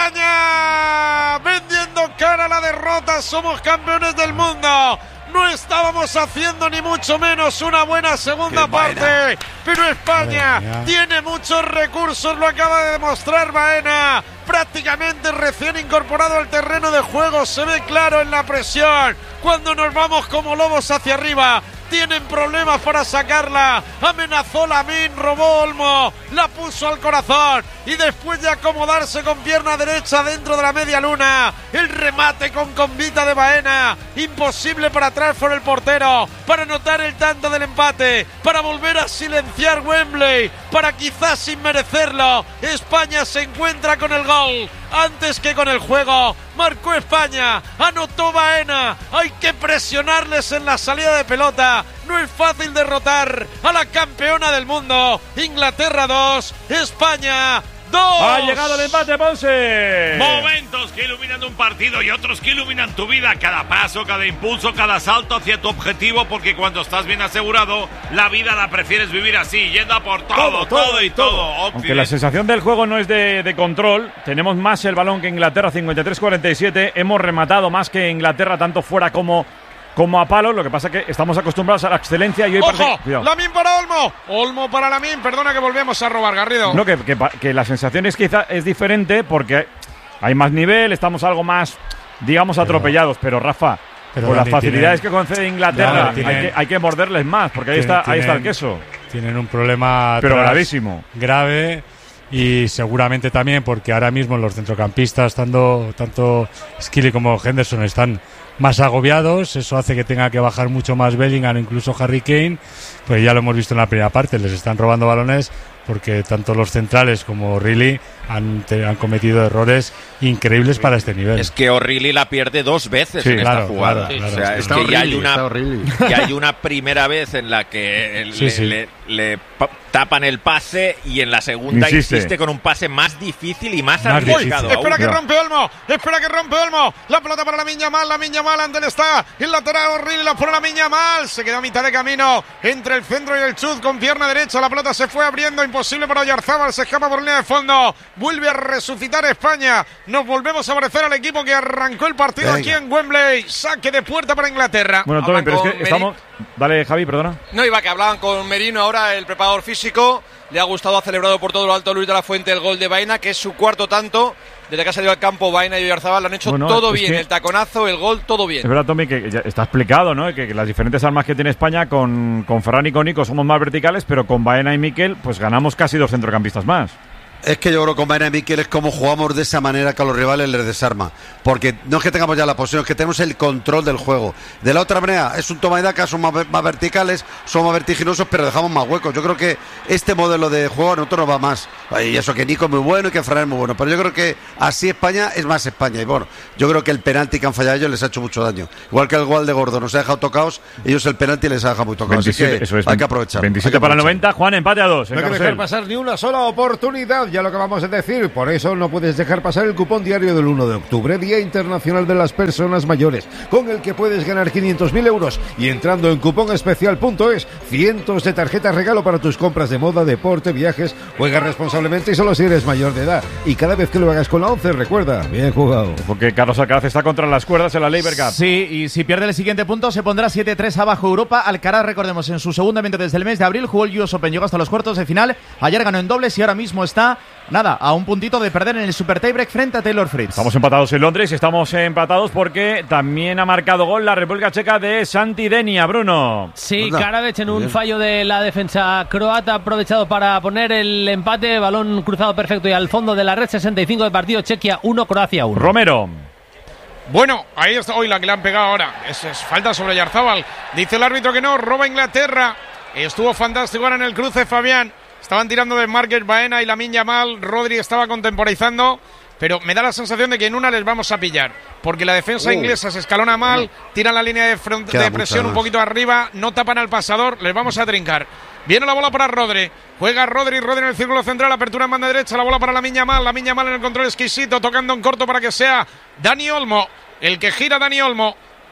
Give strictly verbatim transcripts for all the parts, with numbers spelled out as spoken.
España vendiendo cara a la derrota. Somos campeones del mundo. No estábamos haciendo ni mucho menos una buena segunda parte, pero España tiene muchos recursos, lo acaba de demostrar Baena, prácticamente recién incorporado al terreno de juego, se ve claro en la presión, cuando nos vamos como lobos hacia arriba. Tienen problemas para sacarla. Amenazó Lamine, robó Olmo, la puso al corazón y después de acomodarse con pierna derecha dentro de la media luna, el remate con combita de Baena, imposible para atrás por el portero, para anotar el tanto del empate, para volver a silenciar Wembley, para quizás sin merecerlo, España se encuentra con el gol antes que con el juego. Marcó España, anotó Baena, hay que presionarles en la salida de pelota. No es fácil derrotar a la campeona del mundo. Inglaterra dos, España dos. Ha llegado el empate, Ponce. Momentos que iluminan un partido y otros que iluminan tu vida. Cada paso, cada impulso, cada salto hacia tu objetivo, porque cuando estás bien asegurado, la vida la prefieres vivir así, yendo a por todo, todo, todo, todo y todo. todo. Aunque la sensación del juego no es de, de control, tenemos más el balón que Inglaterra, cincuenta y tres cuarenta y siete. Hemos rematado más que Inglaterra, tanto fuera como... como a palos, lo que pasa es que estamos acostumbrados a la excelencia y hoy ¡ojo! Parece... Lamine para Olmo, Olmo para Lamine, perdona que volvemos a robar, Garrido. No, que, que, que la sensación es quizá es diferente porque hay más nivel, estamos algo más, digamos, pero, atropellados, pero Rafa, pero con las facilidades tienen, que concede Inglaterra, claro, tienen, hay, que, hay que morderles más, porque ahí, tienen, está, ahí está el queso. Tienen un problema pero gravísimo. Grave. Y seguramente también porque ahora mismo los centrocampistas, tanto, tanto Skilly como Henderson, están más agobiados. Eso hace que tenga que bajar mucho más Bellingham, incluso Harry Kane. Pues ya lo hemos visto en la primera parte, les están robando balones porque tanto los centrales como O'Reilly han, te, han cometido errores increíbles para este nivel. Es que O'Reilly la pierde dos veces sí, en claro, esta jugada. Claro, claro. O sea, es está que horrible, ya hay, una, está ya hay una primera vez en la que sí, le, sí. le, le tapan el pase y en la segunda insiste, insiste con un pase más difícil y más, más arriesgado. Espera que rompe Olmo, espera que rompe Olmo. La pelota para Lamine Yamal, Lamine Yamal ante el está. El lateral O'Reilly la pone Lamine Yamal. Se queda a mitad de camino entre el centro y el chut con pierna derecha. La pelota se fue abriendo, imposible para Oyarzábal, se escapa por línea de fondo. Vuelve a resucitar España. Nos volvemos a parecer al equipo que arrancó el partido Venga. aquí en Wembley. Saque de puerta para Inglaterra. Bueno, Tommy, pero es que Meri... estamos... Dale, Javi, perdona. No, iba que hablaban con Merino ahora, el preparador físico. Le ha gustado, ha celebrado por todo lo alto Luis de la Fuente el gol de Baena, que es su cuarto tanto. Desde que ha salido al campo, Baena y Oyarzabal lo han hecho bueno, todo bien. El taconazo, el gol, todo bien. Es verdad, Tommy, que ya está explicado, ¿no? Que, que las diferentes armas que tiene España con, con Ferran y con Nico somos más verticales, pero con Baena y Mikel, pues ganamos casi dos centrocampistas más. Es que yo creo que con Baena y Mikel es como jugamos de esa manera que a los rivales les desarma. Porque no es que tengamos ya la posición, es que tenemos el control del juego. De la otra manera, es un toma y daca, son más, más verticales, son más vertiginosos, pero dejamos más huecos. Yo creo que este modelo de juego a nosotros nos va más. Y eso que Nico es muy bueno y que Ferran es muy bueno. Pero yo creo que así España es más España. Y bueno, yo creo que el penalti que han fallado ellos les ha hecho mucho daño. Igual que el gol de Gordo nos ha dejado tocados, ellos el penalti les ha dejado muy tocados. veintisiete, así que eso es, hay que aprovechar. veintisiete para noventa, Juan, empate a dos. No hay que dejar pasar ni una sola oportunidad, ya lo acabamos de decir. Por eso no puedes dejar pasar el cupón diario del uno de octubre, Día Internacional de las Personas Mayores, con el que puedes ganar quinientos mil euros y entrando en cuponespecial punto es, cientos de tarjetas regalo para tus compras de moda, deporte, viajes. Juega responsablemente y solo si eres mayor de edad. Y cada vez que lo hagas con la once, recuerda, bien jugado. Porque Carlos Alcaraz está contra las cuerdas en la Labour Cup. Sí, y si pierde el siguiente punto se pondrá siete tres abajo Europa. Alcaraz, recordemos, en su segundo evento desde el mes de abril jugó el U S Open, llegó hasta los cuartos de final. Ayer ganó en dobles y ahora mismo está, nada, a un puntito de perder en el Super Tiebreak frente a Taylor Fritz. Estamos empatados en Londres y estamos empatados porque también ha marcado gol la República Checa de Santi Denia, Bruno. Sí, Karabec en un Bien. fallo de la defensa croata, ha aprovechado para poner el empate, balón cruzado perfecto y al fondo de la red. Sesenta y cinco de partido, Chequia uno, Croacia uno. Romero. Bueno, ahí está hoy la que le han pegado ahora. Es, es falta sobre Oyarzábal. Dice el árbitro que no, roba Inglaterra. Estuvo fantástico ahora en el cruce Fabián. Estaban tirando de Marques, Baena y Lamine Yamal. Rodri estaba contemporizando, pero me da la sensación de que en una les vamos a pillar, porque la defensa uh. inglesa se escalona mal, tiran la línea de, front, de presión un poquito arriba, no tapan al pasador, les vamos a trincar. Viene la bola para Rodri, juega Rodri, Rodri en el círculo central, apertura en banda derecha, la bola para Lamine Yamal, Lamine Yamal en el control exquisito, tocando en corto para que sea Dani Olmo, el que gira Dani Olmo.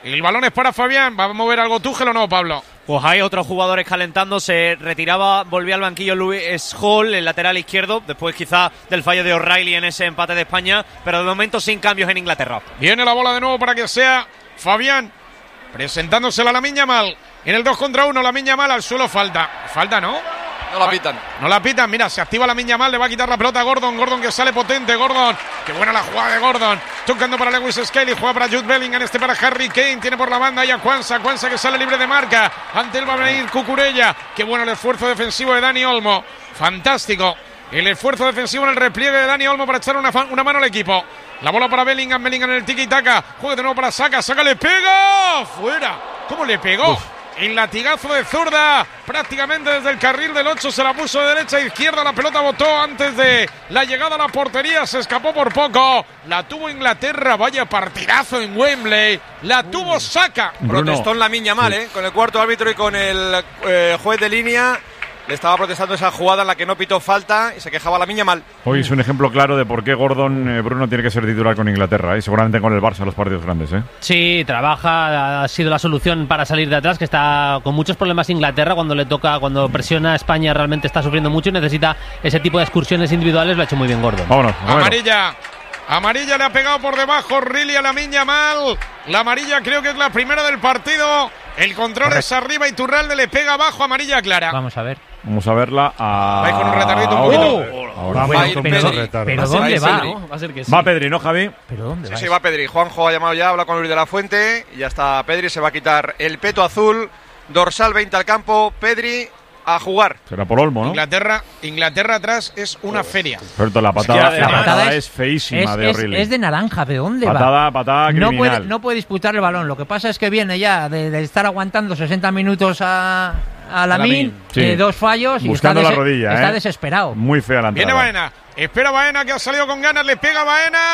El balón es para Fabián. ¿Va a mover algo Tuchel o no, Pablo? Pues hay otros jugadores calentando. Se retiraba, volvía al banquillo Lewis Hall, el lateral izquierdo, después quizá del fallo de O'Reilly en ese empate de España, pero de momento sin cambios en Inglaterra. Viene la bola de nuevo para que sea Fabián presentándosela a Lamine Yamal. En el dos contra uno, Lamine Yamal al suelo, falta. Falta, ¿no? No la pitan. No la pitan, mira, se activa Lamine Yamal, le va a quitar la pelota a Gordon. Gordon que sale potente, Gordon. Qué buena la jugada de Gordon. Tocando para Lewis Skelly, juega para Jude Bellingham, este para Harry Kane. Tiene por la banda y a Kwanza. Kwanza que sale libre de marca. Ante él va a venir Cucurella. Qué bueno el esfuerzo defensivo de Dani Olmo. Fantástico. El esfuerzo defensivo en el repliegue de Dani Olmo para echar una, una mano al equipo. La bola para Bellingham, Bellingham en el tiki-taka. Juega de nuevo para Saka, Saka le pega. Fuera. ¿Cómo le pegó? Uf. El latigazo de zurda, prácticamente desde el carril del ocho, se la puso de derecha a izquierda, la pelota botó antes de la llegada a la portería, se escapó por poco, la tuvo Inglaterra, vaya partidazo en Wembley, la tuvo Saka. Bruno. Protestó en Lamine Yamal, sí. ¿eh? Con el cuarto árbitro y con el eh, juez de línea. Le estaba protestando esa jugada en la que no pitó falta y se quejaba Lamine Yamal. Hoy es un ejemplo claro de por qué Gordon, eh, Bruno, tiene que ser titular con Inglaterra, y ¿eh? seguramente con el Barça en los partidos grandes. ¿eh? Sí, trabaja, ha sido la solución para salir de atrás, que está con muchos problemas Inglaterra cuando le toca, cuando presiona a España, realmente está sufriendo mucho y necesita ese tipo de excursiones individuales, lo ha hecho muy bien Gordon. Vámonos. Bueno. Amarilla. Amarilla le ha pegado por debajo Riley a Lamine Yamal. La amarilla creo que es la primera del partido. El control Correcto. Es arriba y Turralde le pega abajo, amarilla clara. Vamos a ver. Vamos a verla. A... Va con un retardito un poquito. Oh, Ahora va, va, Pedri. Pero ¿dónde va? ¿No? Va a ser que sí. Va Pedri, ¿no, Javi? ¿Pero dónde sí, va? Sí, va Pedri. Juanjo ha llamado ya, habla con Luis de la Fuente. Y ya está Pedri, se va a quitar el peto azul. Dorsal veinte al campo. Pedri a jugar. Será por Olmo, ¿no? Inglaterra, Inglaterra atrás es una feria. Cierto, la patada, es que la, la patada es, es feísima es, de es, O'Reilly. Es de naranja, ¿de dónde patada, va? Patada, criminal. No puede, no puede disputar el balón. Lo que pasa es que viene ya de, de estar aguantando sesenta minutos a, a Lamine, sí. eh, dos fallos buscando y está, la rodilla, está ¿eh? desesperado. Muy fea la entrada. Viene Baena, espera Baena que ha salido con ganas, le pega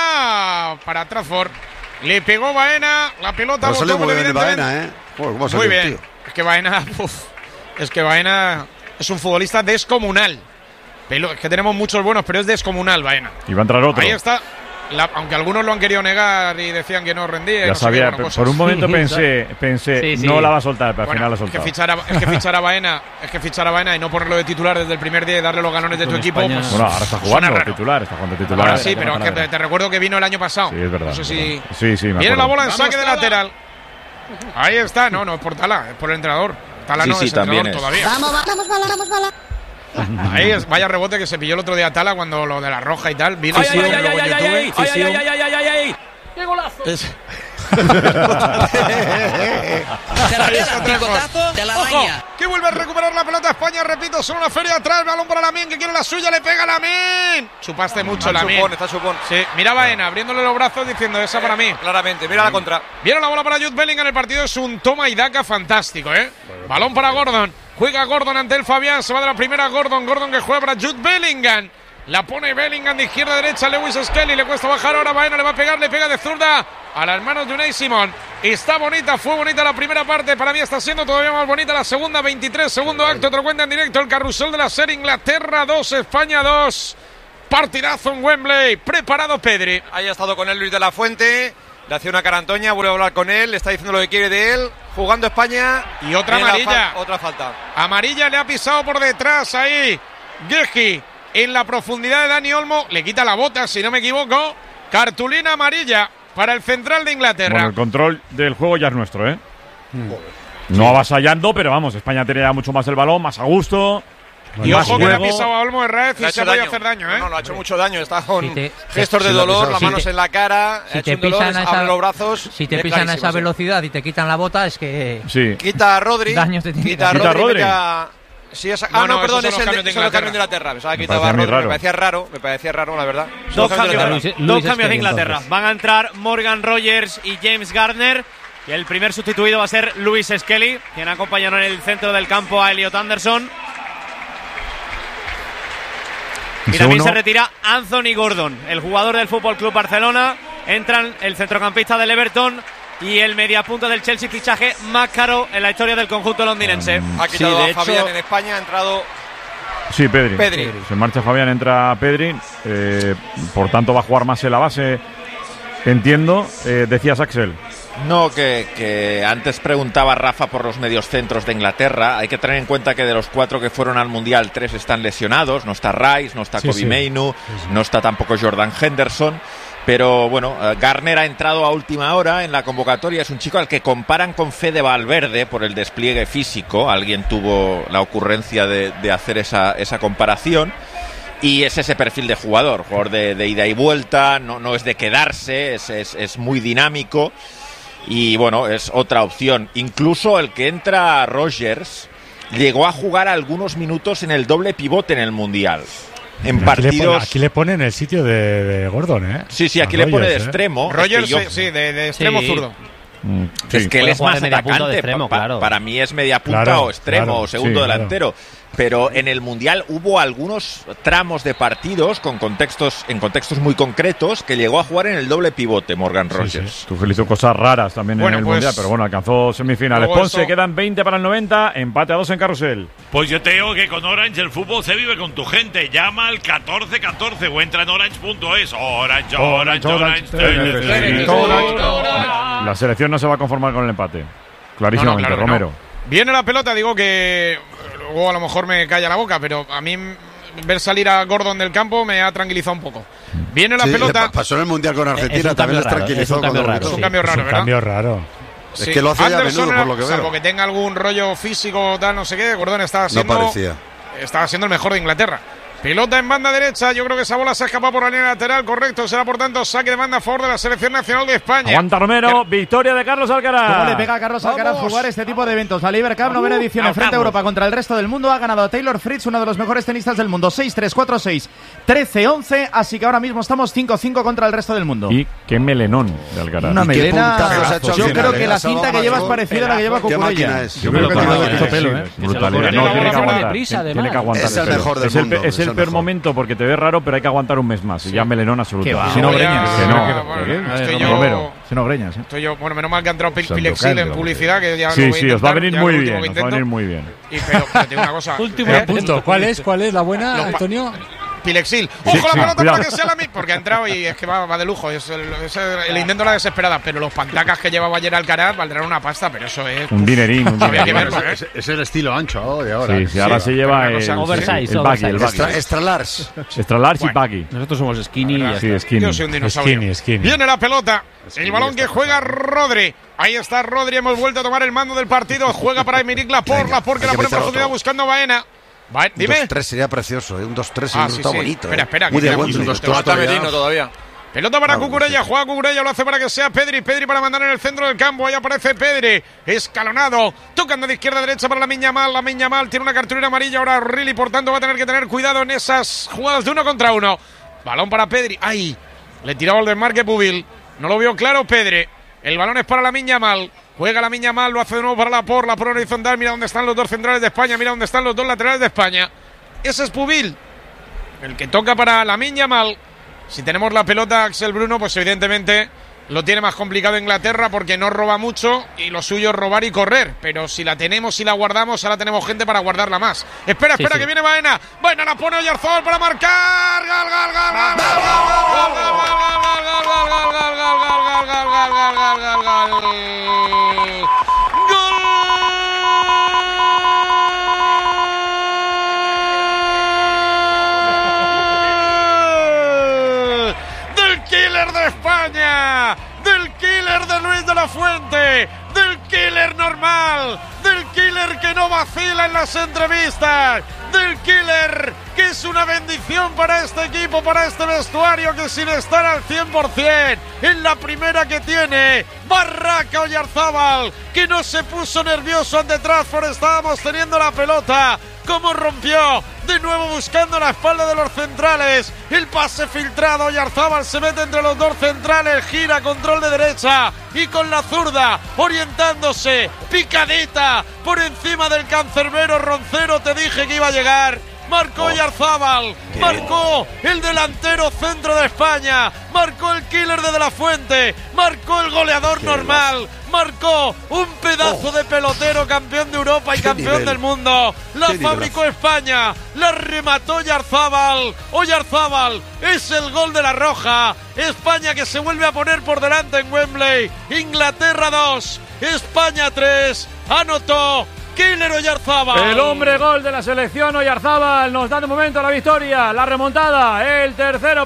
Baena para Trafford. Le pegó Baena, la pelota botó, salió muy bien Baena, ¿eh? Joder, ¿cómo muy bien. Tío? Es que Baena, uf, es que Baena es un futbolista descomunal. Pero es que tenemos muchos buenos, pero es descomunal Baena. Y va a entrar otro. Ahí está. La, aunque algunos lo han querido negar y decían que no rendía. Ya no sabía, sé qué, por un momento pensé, pensé sí, sí. no la va a soltar, pero al bueno, final la es que soltado. fichar a, es que fichar a Baena, es que fichar a Baena y no ponerlo de titular desde el primer día y darle los galones de tu Con equipo. España, Pues, bueno, ahora está jugando titular, está jugando titular. Ahora sí, pero es que te, te recuerdo que vino el año pasado. Sí, es verdad. No sé si sí, sí, me viene acuerdo. la bola en Vamos, saque de Tala. lateral. Ahí está, no, no es por Tala, es por el entrenador. Tala Sí, no sí, es también entrenador es. todavía. Vamos, vamos, bala, vamos, bala. Ahí es, vaya rebote que se pilló el otro día Tala cuando lo de la roja y tal. Vino ¡Ay, y ay, luego ay, en ay, ay, YouTube. ay, ay, ay, ay, ay, ay, ay, ay! ¡Qué golazo! Es- Te la pela, picotazo de la ¡Ojo! maña. Que vuelve a recuperar la pelota España, repito, son una feria atrás, balón para Lamine, que quiere la suya, le pega Lamine. Chupaste mucho, Está Lamine. chupón, está chupón. Sí, mira Baena, abriéndole los brazos diciendo, esa para mí. Claramente, mira la contra. Viene la bola para Jude Bellingham, el partido es un toma y daca fantástico, ¿eh? Balón para Gordon, juega Gordon ante el Fabián, se va de la primera Gordon, Gordon que juega para Jude Bellingham. La pone Bellingham de izquierda a derecha, Lewis Skelly, le cuesta bajar ahora, Baena le va a pegar, le pega de zurda a las manos de Unai Simón. Está bonita, fue bonita la primera parte, para mí está siendo todavía más bonita la segunda, veintitrés, segundo acto, otro cuenta en directo, el carrusel de la serie, Inglaterra dos, España dos. Partidazo en Wembley, preparado Pedri. Ahí ha estado con él Luis de la Fuente, le hace una carantoña, vuelve a hablar con él, le está diciendo lo que quiere de él, jugando España. Y otra Viene la amarilla. fal- otra falta. Amarilla le ha pisado por detrás ahí Geji en la profundidad de Dani Olmo, le quita la bota si no me equivoco. Cartulina amarilla para el central de Inglaterra. Bueno, el control del juego ya es nuestro, ¿eh? No avasallando, pero vamos, España tenía mucho más el balón, más a gusto. Y más ojo que le ha juego. pisado a Olmo Herrez Le ha y se hecho ha podido daño. hacer daño, ¿eh? No, no, ha hecho mucho daño, está con Si te- gestos de si le ha dolor, pisado, las si manos te- en la cara, Si ha te hecho un dolor, pisan a abre esa, los brazos. si te es pisan a clarísimo, esa sí. velocidad y te quitan la bota, es que Sí. Quita a Rodri. Daños te tiene Quita a que hacer. Rodri. Rodri. mete a- Sí, esa- No, ah, no, no, perdón, esos es son el los de, cambios de son los cambios de Inglaterra. Inglaterra. Pensaba que Me quitaba a parecía muy Rodri, me raro. parecía raro, me parecía raro, la verdad. Son Dos los cambios de cambios, Inglaterra. dos cambios de Skelly, Inglaterra. entonces. Van a entrar Morgan Rogers y James Garner. Y el primer sustituido va a ser Lewis Skelly, quien acompañó en el centro del campo a Elliot Anderson. Y Dice también uno- se retira Anthony Gordon, el jugador del F C Barcelona. Entran el centrocampista del Everton y el mediapunta del Chelsea, fichaje más caro en la historia del conjunto londinense. Ha quitado Sí, de a hecho- Fabián en España, ha entrado Sí, Pedri. Pedri. Se marcha Fabián, entra Pedri. Eh, por tanto, va a jugar más en la base. Entiendo. Eh, decías, Axel. No, que, que antes preguntaba Rafa por los mediocentros de Inglaterra. Hay que tener en cuenta que de los cuatro que fueron al Mundial, tres están lesionados. No está Rice, no está sí, Kobbie sí. Mainoo, sí, sí. no está tampoco Jordan Henderson. Pero bueno, Garner ha entrado a última hora en la convocatoria. Es un chico al que comparan con Fede Valverde por el despliegue físico. Alguien tuvo la ocurrencia de, de hacer esa, esa comparación. Y es ese perfil de jugador, jugador de, de ida y vuelta, no, no es de quedarse, es, es, es muy dinámico. Y bueno, es otra opción. Incluso el que entra Rogers llegó a jugar algunos minutos en el doble pivote en el Mundial. En aquí partidos. Le pone, aquí le pone en el sitio de, de Gordon, ¿eh? Sí, sí, aquí a le Rogers, pone de extremo. ¿eh? Rogers, yo... sí, sí, de, de extremo sí. zurdo. Mm, sí. Es que él es más atacante. Extremo, pa, claro. Para mí es media punta claro, o extremo claro, o segundo sí, delantero. Claro. Pero en el Mundial hubo algunos tramos de partidos con contextos en contextos muy concretos que llegó a jugar en el doble pivote Morgan Rogers. Sí, sí. Tú hizo cosas raras también bueno, en el pues, Mundial, pero bueno, alcanzó semifinales. Ponce, eso... quedan veinte para el noventa, empate a dos en Carrusel. Pues yo te digo que con Orange el fútbol se vive con tu gente. Llama al catorce catorce o entra en orange punto es. Orange, Orange, Orange. Orange, Orange. La selección no se va a conformar con el empate. Clarísimamente, no, no, claro Romero. No. Viene la pelota, digo que luego a lo mejor me calla la boca, pero a mí ver salir a Gordon del campo me ha tranquilizado un poco. Viene la sí, pelota. Pasó en el Mundial con Argentina, también les tranquilizó. Es un cambio raro, es un cambio raro, es un cambio raro. Sí. Es que lo hace Anderson ya a menudo, era, por lo que veo. Salvo que tenga algún rollo físico tal, no sé qué, Gordon estaba siendo, no parecía. estaba siendo el mejor de Inglaterra. Pelota en banda derecha, yo creo que esa bola se ha escapado por la línea lateral, correcto, será por tanto saque de banda a favor de la selección nacional de España. Aguanta Romero, Pero, victoria de Carlos Alcaraz. ¿Cómo le pega a Carlos Alcaraz Vamos. jugar este tipo de eventos? La Liber Cup, novena edición en frente a Europa contra el resto del mundo, ha ganado a Taylor Fritz, uno de los mejores tenistas del mundo, seis tres, cuatro seis, trece once, así que ahora mismo estamos cinco cinco contra el resto del mundo. Y qué melenón de Alcaraz. Una melena, yo final, creo que eh? la cinta que lleva es parecida a la que lleva Cucurella. Yo creo que tiene mucho pelo, eh. Brutalidad, no, tiene que aguantar. Tiene que aguantar. Es el mejor del mundo. Es el peor momento porque te ves raro, pero hay que aguantar un mes más. Y ya melenón absoluto. Si no breñas. Que no. Estoy yo, Romero. Si no breñas. Estoy yo, bueno, menos mal que ha entrado Pilexil en publicidad. Que ya sí, sí, os va a venir muy bien. Os va a venir muy bien. Y pero, pero tengo una cosa. Último punto. ¿Cuál es? ¿Cuál es la buena, Antonio? Pilexil. ¡Ojo sí, la pelota sí, para que sea la misma! Porque ha entrado y es que va, va de lujo. Es el, es el, el intento de la desesperada. Pero los pantacas que llevaba ayer Alcaraz valdrán una pasta, pero eso es. Un dinerín. Un dinerín. Verlo, ¿eh? es, es el estilo ancho de ahora. Sí, sí, ahora sí, se lleva el, oversize, el baggy. El baggy. Extra, extra large. Extra large bueno, y baggy. Nosotros somos skinny. Verdad, sí, skinny. Yo soy un dinosaurio. Skinny, skinny. Viene la pelota. El balón que juega Rodri. Ahí está Rodri. Hemos vuelto a tomar el mando del partido. Juega para Emerick Laporte. Laporte que la pone en profundidad buscando a Baena. Va, dime. Un dos tres sería precioso, ¿eh? Un dos tres ah, sí, sí, está sí. bonito. Espera, espera. Muy que de buen un dos tres todavía. Pelota para Cucurella, juega Cucurella, lo hace para que sea Pedri, Pedri para mandar en el centro del campo, ahí aparece Pedri, escalonado, tocando de izquierda a derecha para la Miña Mal, la Miña Mal tiene una cartulina amarilla ahora Riley, por tanto va a tener que tener cuidado en esas jugadas de uno contra uno. Balón para Pedri, ahí, le tiraba el desmarque Pubil, no lo vio claro Pedri, el balón es para la Miña Mal. Juega la Miña Mal, lo hace de nuevo para la por, la por horizontal, mira dónde están los dos centrales de España, mira dónde están los dos laterales de España. Ese es Pubil, el que toca para la Miña Mal. Si tenemos la pelota Axel Bruno, pues evidentemente lo tiene más complicado Inglaterra porque no roba mucho y lo suyo es robar y correr. Pero si la tenemos y la guardamos, ahora tenemos gente para guardarla más. Espera, espera, sí, sí. que viene Baena. Baena la pone Oyarzabal para marcar. ¡Gol, gol, gol, gol, gol, gol, gol, gol, gol, gol, gol, gol, gol, gol! De España, del killer de Luis de la Fuente, del killer normal, del killer que no vacila en las entrevistas, del killer que es una bendición para este equipo, para este vestuario que sin estar al cien por cien en la primera que tiene, Barraca Oyarzabal, que no se puso nervioso ante Trafford, estábamos teniendo la pelota. Cómo rompió, de nuevo buscando la espalda de los centrales, el pase filtrado, Oyarzabal se mete entre los dos centrales, gira, control de derecha y con la zurda, orientándose, picadita, por encima del cancerbero Roncero, te dije que iba a llegar, marcó Oyarzábal, oh, marcó el delantero centro de España, marcó el killer de De La Fuente, marcó el goleador normal, marcó un pedazo oh. de pelotero, campeón de Europa y campeón nivel. del mundo. La fabricó España, la remató Oyarzábal. Oyarzábal es el gol de la Roja. España que se vuelve a poner por delante en Wembley. Inglaterra dos, España tres. Anotó Killer Oyarzábal. El hombre gol de la selección Oyarzábal nos da de momento la victoria, la remontada, el tercero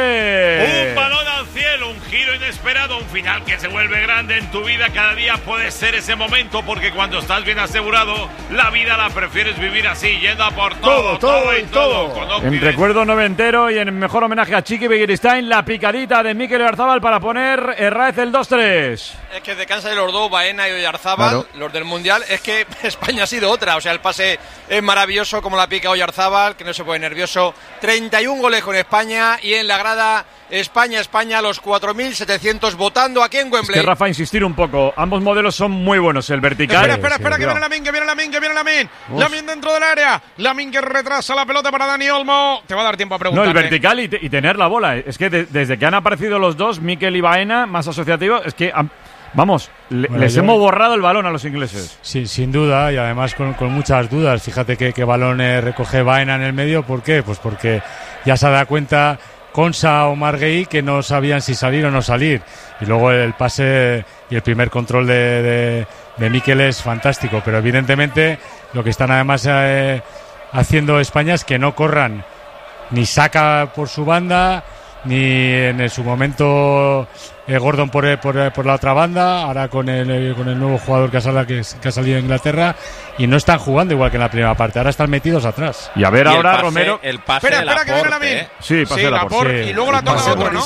Ponce. Un balón al cielo, un giro inesperado, un final que se vuelve grande en tu vida. Cada día puede ser ese momento porque cuando estás bien asegurado, la vida la prefieres vivir así, yendo a por todo, todo, todo y todo. todo. En recuerdo noventero y en mejor homenaje a Chiqui Begiristain, la picadita de Mikel Oyarzábal para poner Herráez el dos tres. Es que de cansa de los dos, Baena y Oyarzábal, claro. los del Mundial, es que España ha sido otra, o sea, el pase es maravilloso como la pica Oyarzábal, que no se pone nervioso. treinta y un goles con España y en la grada España, España, los cuatro mil setecientos votando aquí en Wembley. Es que, Rafa, insistir un poco, ambos modelos son muy buenos, el vertical. Espera, espera, espera, sí, que viene Lamine, que viene Lamine, que viene Lamine. Lamine dentro del área, Lamine que retrasa la pelota para Dani Olmo. Te va a dar tiempo a preguntar. No, el vertical y, te, y tener la bola. Es que de, desde que han aparecido los dos, Mikel y Baena, más asociativos, es que... Han, Vamos, le, bueno, les yo, hemos borrado el balón a los ingleses. Sí, sin duda, y además con, con muchas dudas. Fíjate que, que balón eh, recoge Baena en el medio. ¿Por qué? Pues porque ya se da cuenta Konsa o Marguerite que no sabían si salir o no salir. Y luego el pase y el primer control de, de, de Mikel es fantástico. Pero evidentemente lo que están además eh, haciendo España es que no corran ni Saka por su banda, ni en su momento eh, Gordon por, por, por la otra banda, ahora con el, con el nuevo jugador que ha, salido, que, que ha salido de Inglaterra, y no están jugando igual que en la primera parte, ahora están metidos atrás. Y a ver y ahora el pase, Romero. El pase espera, espera, Laporte, que viene la Lamine. ¿eh? Sí, pase sí, Laporte. Sí. Y luego la toca otro, ¿no?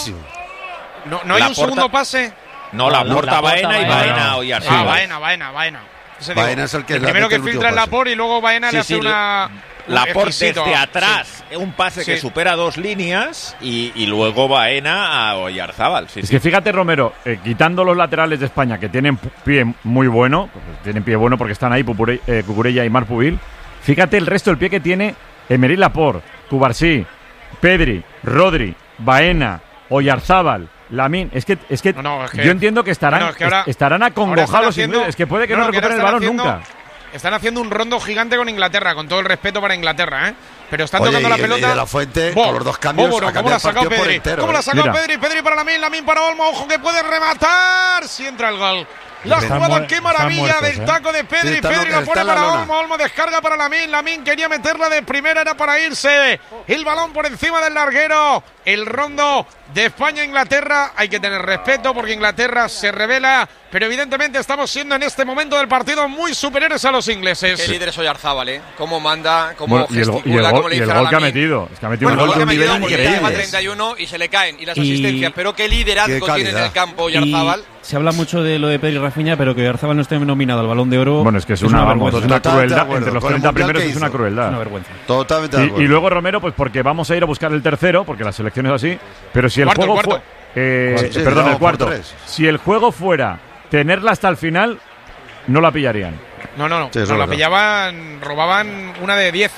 ¿no? ¿No hay la un porta, segundo pase? No, la porta Baena y Baena Oyarzábal. Ah, Baena, Baena, Baena. Baena es el que el primero que filtra el Laporte y luego Baena sí, le hace sí, una... Laporte desde atrás, sí. un pase sí. que supera dos líneas y, y luego Baena a Oyarzábal. Sí, es sí. que fíjate, Romero, eh, quitando los laterales de España que tienen pie muy bueno, tienen pie bueno porque están ahí Pupure, eh, Cucurella y Marc Pubil, fíjate el resto del pie que tiene Emery Laporte, Cubarsí, Pedri, Rodri, Baena, Oyarzábal, Lamine. Es que, es que, no, no, es que yo entiendo que estarán, no, es que ahora, estarán acongojados los ingleses. Es que puede que no, no recuperen el balón haciendo, nunca. Están haciendo un rondo gigante con Inglaterra, con todo el respeto para Inglaterra, ¿eh? Pero están Oye, tocando y, la pelota. Y de La Fuente, Bo, con los dos cambios, Bo, ¿cómo la ha sacado Pedri? Entero, ¿Cómo eh? la ha sacado Mira. Pedri? Pedri para Lamine, Lamine para Olmo. Ojo que puede rematar. Si entra el gol. La están jugada, qué maravilla muertos, del eh. taco de Pedri. Sí, Pedri no, la pone la para lona. Olmo. Olmo descarga para Lamine. Lamine quería meterla de primera, era para irse. El balón por encima del larguero. El rondo de España-Inglaterra. Hay que tener respeto porque Inglaterra se revela. Pero evidentemente estamos siendo en este momento del partido muy superiores a los ingleses. Qué líder es Oyarzábal, ¿eh? Cómo manda, cómo bueno, gesticula, y el, y el, cómo le y dice el a gol que ha Lamine. metido. Es que ha metido Bueno, un gol de un nivel increíble. treinta y uno y se le caen. Y las asistencias. Y... Pero qué liderazgo qué tiene en el campo Oyarzábal. Se habla mucho de lo de Pedri y Rafinha, pero que Oyarzábal no esté nominado al Balón de Oro. Bueno, es que es, es una, una, vamos, es una crueldad. Entre los treinta primeros es una crueldad. Es una vergüenza. Totalmente de acuerdo. Y, y luego Romero, pues porque vamos a ir a buscar el tercero, porque la selección es así. Pero si el cuarto, juego cuarto. fue, eh, Sí, sí, perdón, no, el cuarto. por tres. Si el juego fuera tenerla hasta el final, no la pillarían. No, no, no. Sí, no la verdad. pillaban, robaban una de diez.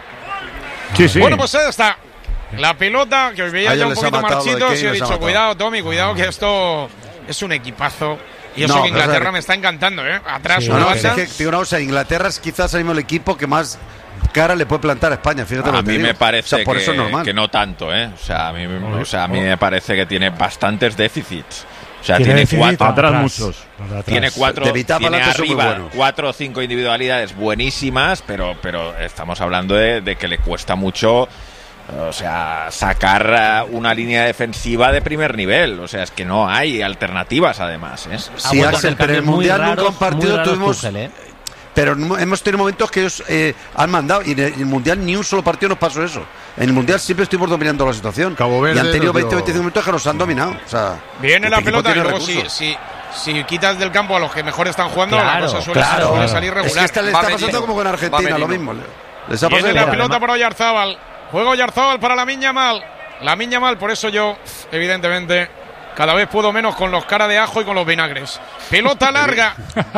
Sí, sí. Bueno, pues ahí está. La pelota, que os veía A ya ellos un les ha poquito matado lo de marchitos Kane, y he les ha dicho, matado. cuidado, Tommy, cuidado, que esto es un equipazo. Y eso No, que pero Inglaterra es- me está encantando, ¿eh? Atrás, Sí, una No, no, banda. es que, digo una cosa, Inglaterra es quizás el mismo el equipo que más cara le puede plantar a España. Fíjate lo A que te mí digo. me parece O sea, por que, eso es normal. que no tanto, ¿eh? O sea, a mí, o sea, a mí me parece que tiene bastantes déficits. O sea, Tiene tiene, déficit cuatro, atrás atrás, muchos. atrás. tiene cuatro, De mitad tiene para adelante son muy arriba buenos. cuatro o cinco individualidades buenísimas, pero, pero estamos hablando de, de que le cuesta mucho, o sea, sacar uh, una línea defensiva de primer nivel. O sea, es que no hay alternativas, además, ¿eh? Sí, Axel, pero en el Mundial nunca un partido tuvimos... Tuchel, ¿eh? Pero no- hemos tenido momentos que ellos eh, han mandado y en el, en el Mundial ni un solo partido nos pasó eso. En el Mundial siempre estuvimos dominando la situación. Cabo Verde y han tenido nos dio- veinte veinticinco minutos que nos han dominado. O sea, Viene este la equipo pelota y tiene luego si, recursos. si, si quitas del campo a los que mejor están jugando, la Claro, cosa suele, Claro, suele salir regular. es que esta le Va está Merino. pasando como con Va Argentina, Merino. lo mismo. Les ha Viene pasado la igual. pelota para Oyarzábal. Juega Oyarzábal para Lamine Yamal. Lamine Yamal, por eso yo, evidentemente, Cada vez puedo menos con los cara de ajo y con los vinagres. Pelota larga.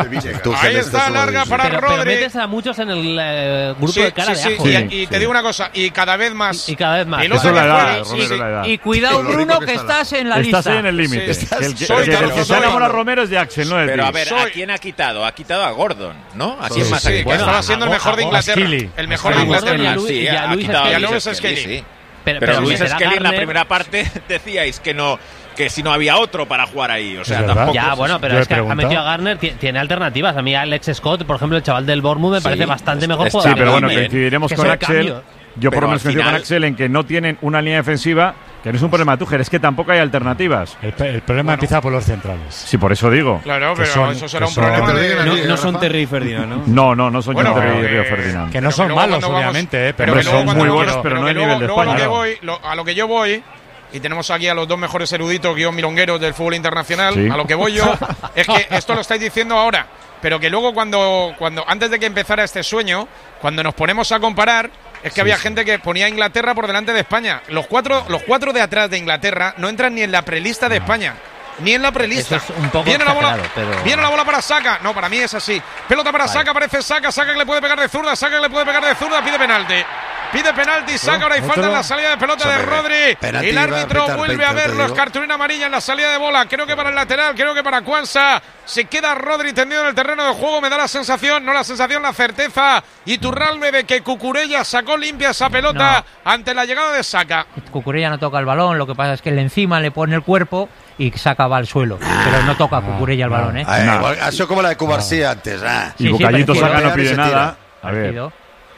Ahí está, larga para pero, Rodri. Pero metes a muchos en el eh, grupo sí, de cara sí, de ajo. Sí, ¿eh? y, y te digo una cosa, y cada vez más. Y, y cada vez más. Eso es la edad, Romero, la edad. Y cuidado, Bruno, que estás en la lista. Estás ahí en el límite. Sí, el que, soy, el que, el que se enamora soy. Romero es de Axel, no es de Pero ti. a ver, Soy- ¿a quién ha quitado? Ha quitado a Gordon, ¿no? ¿A quién Sí, más sí, ha que quitado? estaba siendo el mejor de Inglaterra. Skilly. El mejor de A Gordon y a Inglaterra. Lu- Sí, y a ha Luis quitado a Skelly. Luis Luis Skelly, Skelly. sí. Pero, Pero pero Luis meter a Skelly en la Garner- primera parte decíais que no, que si no había otro para jugar ahí. O sea, Es verdad. tampoco. Ya, bueno, pero Yo he es que ha preguntado. metido a Garner, ti- tiene alternativas. A mí Alex Scott, por ejemplo, el chaval del Bournemouth, me Sí, parece bastante mejor es- jugador. Sí, pero bueno, También. coincidiremos Que con es el Axel. cambio. Yo por Pero lo menos al coincido con final- Axel en que no tienen una línea defensiva, que no es un problema de Tuchel, es que tampoco hay alternativas. El, el problema empieza por los centrales. Sí, por eso digo. Claro, Que pero son- eso será que un son- problema de. No, Sí, no son Rafa. Terry y Ferdinand, ¿no? No, no, no son Bueno, John Terry y pero Río que- Ferdinand. Que no Pero son luego malos, cuando vamos- obviamente, eh, Pero pero que Hombre, luego son cuando muy vamos- buenos, pero no que hay luego- nivel de luego a lo España. que voy, lo- a lo que yo voy, y tenemos aquí a los dos mejores eruditos guión milongueros del fútbol internacional, Sí. a lo que voy yo es que esto lo estáis diciendo ahora, pero que luego cuando, cuando antes de que empezara este sueño, cuando nos ponemos a comparar, es que había gente que ponía a Inglaterra por delante de España. Los cuatro, los cuatro de atrás de Inglaterra no entran ni en la prelista de España. Ni en la prelista. Eso es un poco viene la bola, exagerado, pero- viene la bola para Saka. No, para mí es así. Pelota para Vale. Saka, aparece Saka, Saka que le puede pegar de zurda, Saka que le puede pegar de zurda, pide penalti. Pide penalti, Saka, ahora hay falta en la salida de pelota de Rodri. Penalti El va a árbitro apretar vuelve veinte, a te verlo, es digo. cartulina amarilla en la salida de bola. Creo que para el lateral, creo que para Cuanza. Se queda Rodri tendido en el terreno de juego, me da la sensación, no la sensación, la certeza. Y Turralbe de que Cucurella sacó limpia esa pelota ante la llegada de Saka. Cucurella no toca el balón, lo que pasa es que el encima le pone el cuerpo y Saka va al suelo. Pero no toca Cucurella el balón, ¿eh? Ah, igual, ha sido como la de Cubarsí antes. Ah. Y Sí, sí, Bucayito parecido. Saka no Golpea y pide se nada. tira. A ver. Partido.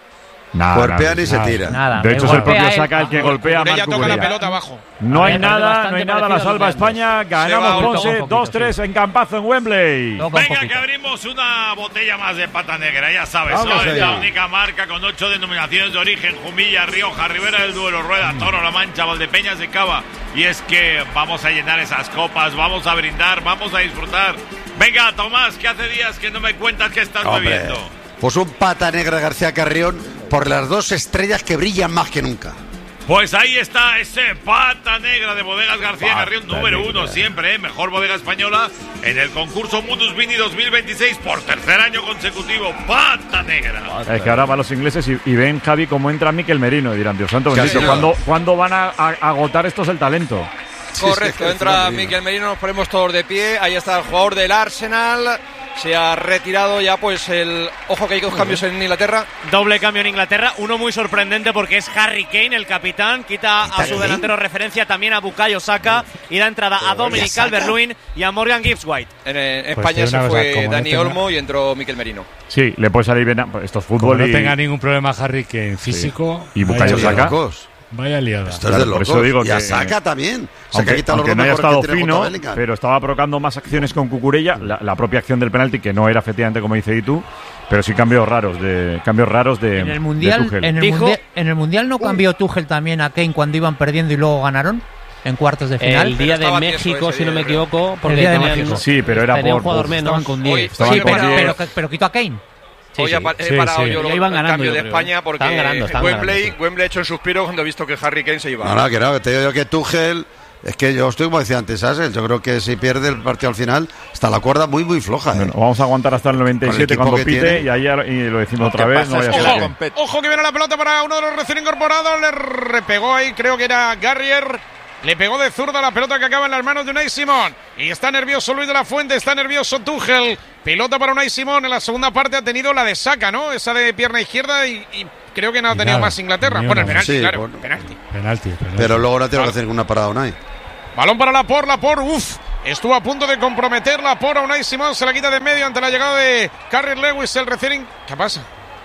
Nada, Cuerpea nada. ni se tira. Nada, De me hecho, es el golpea propio él. Saka el que golpea a Cucurella Marc toca la Cucurella. pelota abajo. No A hay ver, nada, bastante no hay nada, la parecido a salva los España, va ganamos un Ponce, poquito, dos tres sí. en Campazo en Wembley. Toca un Venga, poquito. que abrimos una botella más de pata negra, ya sabes, Vamos ¿no? Es allá. la única marca con ocho denominaciones de origen: Jumilla, Rioja, Ribera del Duero, Rueda, Toro, La Mancha, Valdepeñas de Cava. Y es que vamos a llenar esas copas, vamos a brindar, vamos a disfrutar. Venga, Tomás, que hace días que no me cuentas qué estás Hombre, bebiendo. pues un pata negra de García Carrión por las dos estrellas que brillan más que nunca. Pues ahí está ese pata negra de Bodegas García Pata Carrión, número negra. uno siempre, ¿eh? Mejor bodega española en el concurso Mundus Vini dos mil veintiséis por tercer año consecutivo. Pata negra. Es que ahora van los ingleses y, y ven, Javi, cómo entra Mikel Merino y dirán, Dios santo Sí, bendito, sí, ¿cuándo, ¿cuándo van a, a- a agotar estos el talento? Correcto, sí, entra sí, sí. Mikel Merino, nos ponemos todos de pie. Ahí está el jugador del Arsenal. Se ha retirado ya, pues el. Ojo que hay dos cambios en Inglaterra. Doble cambio en Inglaterra, uno muy sorprendente porque es Harry Kane, el capitán, quita a su Kane? delantero referencia también a Bukayo Saka y da entrada a Dominic Saka? Calvert-Lewin y a Morgan Gibbs-White. En, en Pues España te digo se una cosa, fue como no Dani tenga- Olmo y entró Mikel Merino. Sí, le puede salir bien, a- esto es Como fútbol no y, tenga ningún problema Harry Kane físico. y vaya Bukayo liada. Saka. Locos. Vaya liada. Esto es Claro, de por locos. eso digo y a que- Saka también. Saka Aunque, quita los aunque dos no haya mejores estado que tiene junto a fino, Bellingham. pero estaba provocando más acciones con Cucurella, la, la propia acción del penalti, que no era efectivamente como dice Itu, pero sí cambios raros de cambios raros de, En el de mundial, Tuchel. en el Dijo- mundial, en el mundial no cambió Tuchel también a Kane cuando iban perdiendo y luego ganaron en cuartos de final. El día de estaba tieso México, ese si no día, me creo. equivoco, porque El día de tenían, México. Sí, pero era tenía un por- jugador por- menos. Estaban con diez. Estaban Sí, con pero, diez. pero, pero quitó a Kane. Sí, Hoy sí. ha pa- he Sí, parado sí. yo Ya lo- iban el ganando, cambio yo de creo. España porque Estaban ganando, estaban Wembley, ganando, Wembley ha hecho un suspiro cuando ha visto que Harry Kane se iba. No, no, que no, que te digo yo que Tuchel, es que yo estoy como decía antes, Asel, yo creo que si pierde el partido al final, está la cuerda muy, muy floja. ¿eh? Bueno, vamos a aguantar hasta el noventa y siete Con el equipo cuando que pite tiene. y ahí ya- y lo decimos Lo otra que vez. pasa No vaya es a que ser la que- compet- Ojo que viene la pelota para uno de los recién incorporados. Le repegó ahí, creo que era Garrier. Le pegó de zurda la pelota que acaba en las manos de Unai Simón. Y está nervioso Luis de la Fuente, está nervioso Tuchel. Pelota para Unai Simón. En la segunda parte ha tenido la de Saka, ¿no? Esa de pierna izquierda y, y creo que no ha Y tenido nada, más Inglaterra. ni Bueno, el una. penalti, Sí, claro. bueno. Penalti. Penalti, penalti. Pero luego no tiene que hacer ninguna parada Unai. Balón para Laporte, Laporte, uff. Estuvo a punto de comprometer Laporte a Unai Simón. Se la quita de en medio ante la llegada de Carrie Lewis, el recién... in- ¿Qué pasa?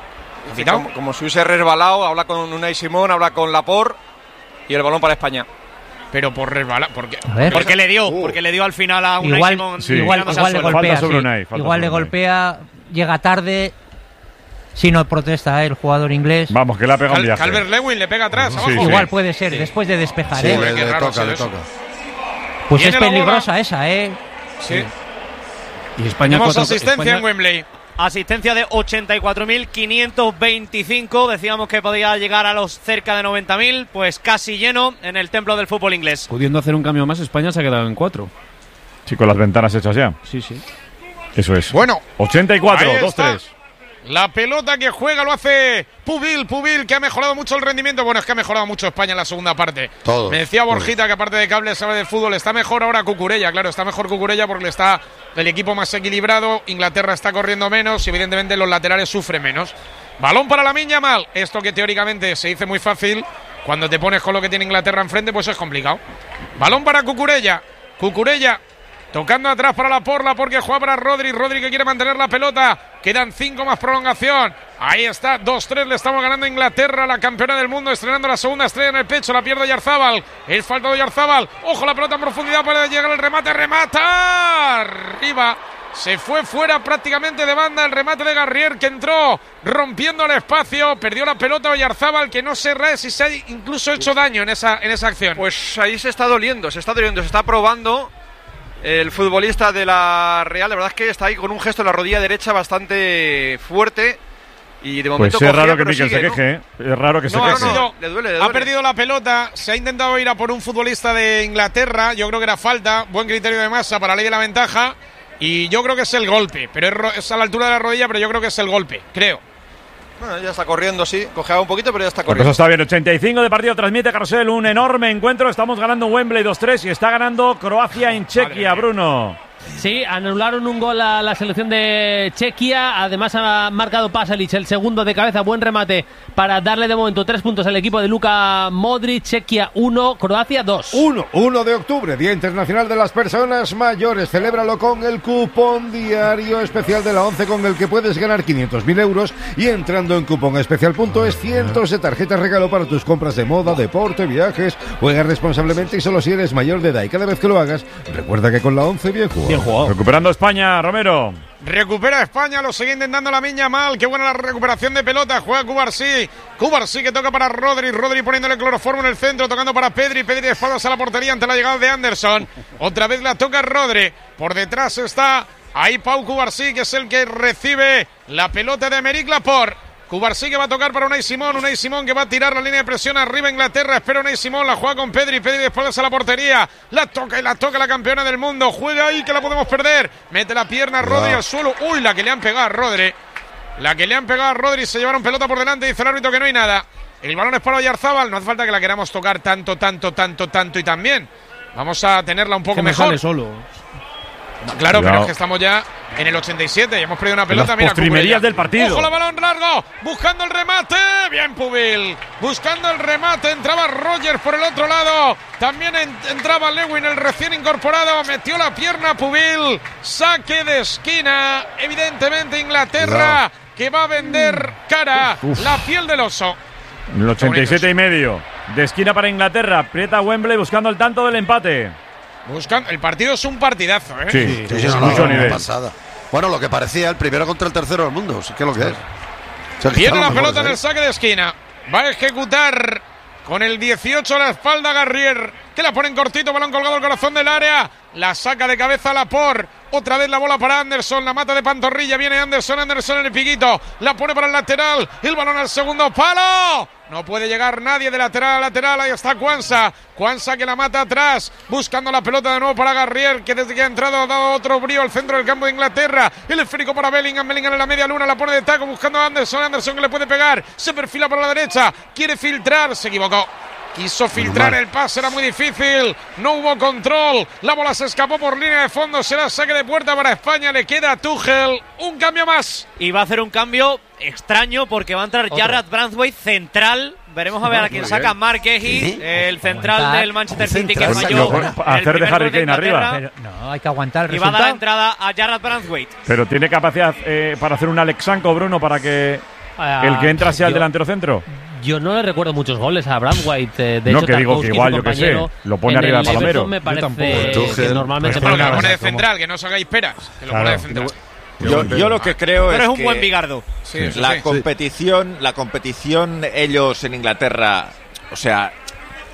Como, como si hubiese resbalado, habla con Unai Simón, habla con Laporte y el balón para España. Pero por resbalar, porque A ver. Porque le dio, porque le dio al final a Unai Igual, Simón. Sí. igual, tirándose igual al le suelo. golpea. Falta sobre sí. Unai, falta Igual sobre le Unai. golpea, llega tarde. Si no protesta eh, el jugador inglés. Vamos, que le ha pegado un Cal- viaje. Calvert Lewin le pega atrás, Sí, abajo. sí. Igual puede ser, después de despejar, Sí, ¿eh? le, qué le raro toca, ha le sido toca. Pues Viene es la bola. peligrosa esa, ¿eh? Sí. Y España Tenemos cuatro, asistencia España, en Wembley. Asistencia de ochenta y cuatro mil quinientos veinticinco. Decíamos que podía llegar a los cerca de noventa mil. Pues casi lleno en el templo del fútbol inglés. Pudiendo hacer un cambio más, España se ha quedado en cuatro. Sí, con las ventanas hechas ya. Sí, sí. Eso es. Bueno. ochenta y cuatro, dos tres. La pelota que juega lo hace Pubil, Pubil, que ha mejorado mucho el rendimiento. Bueno, es que ha mejorado mucho España en la segunda parte. Todo. Me decía Borjita que aparte de cable sabe de fútbol. Está mejor ahora Cucurella, claro, está mejor Cucurella porque está el equipo más equilibrado. Inglaterra está corriendo menos y evidentemente los laterales sufren menos. Balón para Lamine Yamal. Esto que teóricamente se dice muy fácil, cuando te pones con lo que tiene Inglaterra enfrente, pues es complicado. Balón para Cucurella. Cucurella tocando atrás para la Porla porque juega para Rodri. Rodri que quiere mantener la pelota. Quedan cinco más prolongación. Ahí está, dos tres. Le estamos ganando a Inglaterra, la campeona del mundo, estrenando la segunda estrella en el pecho. La pierde Yarzábal. Es falta de Yarzábal. Ojo, la pelota en profundidad para llegar el remate. ¡Remata! Arriba. Se fue fuera prácticamente de banda el remate de Garrier, que entró rompiendo el espacio. Perdió la pelota Oyarzábal, que no sé si se ha incluso hecho daño en esa, en esa acción. Pues ahí se está doliendo, se está doliendo, se está probando. El futbolista de la Real, la verdad es que está ahí con un gesto en la rodilla derecha bastante fuerte. Y de momento pues es cogía, raro que Mikel sigue, se queje, ¿no? Es raro que no, se queje. No, le duele, le duele. Ha perdido la pelota, se ha intentado ir a por un futbolista de Inglaterra. Yo creo que era falta, buen criterio de Massa para la ley de la ventaja. Y yo creo que es el golpe, pero es, es a la altura de la rodilla, pero yo creo que es el golpe, creo. Bueno, ya está corriendo, sí, cojeaba un poquito, pero ya está Pues corriendo. eso está bien, ochenta y cinco de partido, transmite Carrusel, un enorme encuentro. Estamos ganando Wembley dos tres y está ganando Croacia en Chequia, Bruno. Sí, anularon un gol a la selección de Chequia. Además ha marcado Pasalic el segundo de cabeza. Buen remate para darle de momento tres puntos al equipo de Luka Modric. Chequia uno, Croacia dos. uno, uno de octubre, Día Internacional de las Personas Mayores. Celébralo con el cupón diario especial de la ONCE, con el que puedes ganar quinientos mil euros. Y entrando en cuponespecial punto es, cientos de tarjetas regalo para tus compras de moda, deporte, viajes. Juega responsablemente y solo si eres mayor de edad. Y cada vez que lo hagas, recuerda que con la ONCE bien jugado. Bien jugado. Recuperando España, Romero. Recupera España, lo sigue intentando Lamine Yamal. Qué buena la recuperación de pelota. Juega Cubarsí. Cubarsí que toca para Rodri. Rodri poniéndole cloroformo en el centro, tocando para Pedri. Pedri de espaldas a la portería ante la llegada de Anderson. Otra vez la toca Rodri. Por detrás está ahí Pau Cubarsí, que es el que recibe la pelota de Aymeric Laporte. Cubarsí que va a tocar para Unai Simón. Unai Simón que va a tirar la línea de presión arriba Inglaterra. Espera Unai Simón, la juega con Pedri. Pedri de espaldas a la portería. La toca y la toca la campeona del mundo. Juega ahí que la podemos perder. Mete la pierna Rodri al suelo. Uy, la que le han pegado a Rodri. La que le han pegado a Rodri. Se llevaron pelota por delante. Dice el árbitro que no hay nada. El balón es para Oyarzábal. No hace falta que la queramos tocar tanto, tanto, tanto, tanto y también. Vamos a tenerla un poco que me mejor. Sale solo. Claro, Cuidado. pero es que estamos ya en el ochenta y siete y hemos perdido una pelota. Las Mira, postrimerías del partido. Ojo, la balón largo, buscando el remate. Bien, Pubil. Buscando el remate, entraba Rogers por el otro lado. También en, entraba Lewin, el recién incorporado. Metió la pierna Pubil. Saque de esquina. Evidentemente Inglaterra, que va a vender cara. Uf. La piel del oso. El ochenta y siete y medio. De esquina para Inglaterra. Aprieta Wembley buscando el tanto del empate. Buscan, el partido es un partidazo, ¿eh? Sí, Sí, sí, sí, sí, no, mucho no, nivel. Pasada. Bueno, lo que parecía el primero contra el tercero del mundo, sí que es lo que es. O sea, que Viene están la los pelota mejores, en el ¿eh? saque de esquina. Va a ejecutar con el dieciocho a la espalda Garrier, que la pone en cortito, balón colgado al corazón del área. La saca de cabeza Laporte. Otra vez la bola para Anderson, la mata de pantorrilla. Viene Anderson, Anderson en el piquito. La pone para el lateral. El balón al segundo palo. No puede llegar nadie de lateral a lateral. Ahí está Quansah. Quansah que la mata atrás. Buscando la pelota de nuevo para Garrier, que desde que ha entrado ha dado otro brío al centro del campo de Inglaterra. El esférico para Bellingham. Bellingham en la media luna. La pone de taco buscando a Anderson. Anderson que le puede pegar. Se perfila para la derecha. Quiere filtrar. Se equivocó. Quiso filtrar el pase, era muy difícil. No hubo control. La bola se escapó por línea de fondo. Será saque de puerta para España. Le queda a Tuchel. Un cambio más. Y va a hacer un cambio extraño porque va a entrar Jarrad Branthwaite central. Veremos a ver a quién saca. Mark Ehi, el central del Manchester City, que falló. Hacer de Harry Kane arriba. Pero no, hay que aguantar el y va a dar la resultado. entrada a Jarrad Branthwaite. Pero tiene capacidad eh, para hacer un Alexanko, Bruno, para que Ah, el que entra sea yo- el delantero centro. Yo no le recuerdo muchos goles a Branthwaite. eh, De No, hecho, que digo Tarkowski, que igual, su yo que sé, compañero, lo pone en arriba el de Palomero. Everton Me Yo parece tampoco. que Tuchel. normalmente Bueno, que lo pone- pone de central, que no os hagáis peras. Que lo pone de central. Yo, yo lo que creo Pero es es un que buen bigardo. Sí, eso la sí. competición, la competición, ellos en Inglaterra, o sea,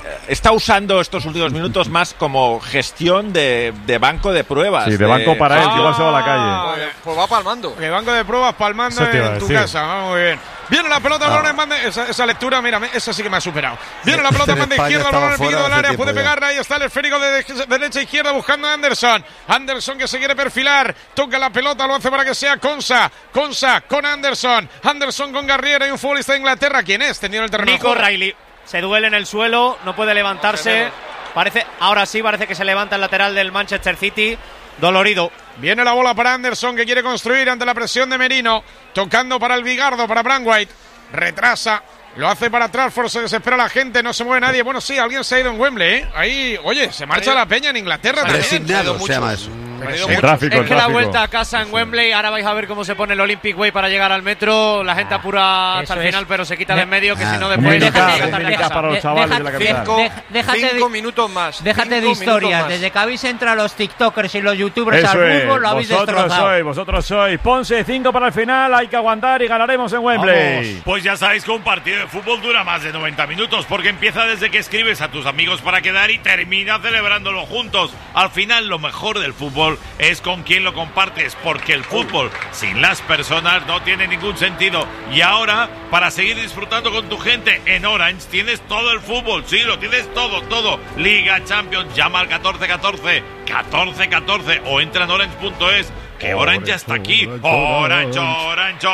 está usando estos últimos minutos más como gestión de, de banco de pruebas. Sí, de, de banco para él, ah, que igual se va a la calle. Pues, pues va palmando. De banco de pruebas palmando en tu casa. Va muy bien. Viene la pelota, balón en banda, esa, esa lectura, mira, esa sí que me ha superado. Viene la pelota en banda izquierda, balón en el pico del área, puede pegarla, ahí está el esférico de, de derecha a izquierda buscando a Anderson. Anderson que se quiere perfilar, toca la pelota, lo hace para que sea Konsa. Konsa con Anderson, Anderson con Garrier, hay un futbolista de Inglaterra, ¿quién es? Tendido en el terreno. Nico Riley, se duele en el suelo, no puede levantarse. Parece, ahora sí, parece que se levanta el lateral del Manchester City. Dolorido. Viene la bola para Anderson que quiere construir ante la presión de Merino. Tocando para el Bigardo, para Braithwaite. Retrasa. Lo hace para Trafford, se desespera la gente, no se mueve nadie. Bueno, sí, alguien se ha ido en Wembley, ¿eh? Ahí, oye, se marcha la peña en Inglaterra también. Resignado se llama eso. El tráfico, es el que la tráfico. vuelta a casa en Wembley, ahora vais a ver cómo se pone el Olympic Way para llegar al metro. La gente apura hasta el es. final, pero se quita de en medio, que Ah, si no Muy después indicado, deja de muy de indicado para los casa. chavales de la capital. Cinco, De- déjate cinco de- minutos más. Déjate de cinco minutos historias. más. Desde que habéis entrado los TikTokers y los YouTubers Eso al es, fútbol, lo habéis vosotros destrozado. sois, vosotros sois. Ponce, cinco para el final, hay que aguantar y ganaremos en Wembley. Pues ya sabéis que un partido de fútbol dura más de noventa minutos porque empieza desde que escribes a tus amigos para quedar y termina celebrándolo juntos. Al final lo mejor del fútbol es con quien lo compartes, porque el fútbol sin las personas no tiene ningún sentido. Y ahora, para seguir disfrutando con tu gente, en Orange tienes todo el fútbol, sí, lo tienes todo, todo. Liga, Champions, llama al catorce catorce, catorce catorce o entra en orange punto es. Que Orange ya está aquí. Orange, Orange,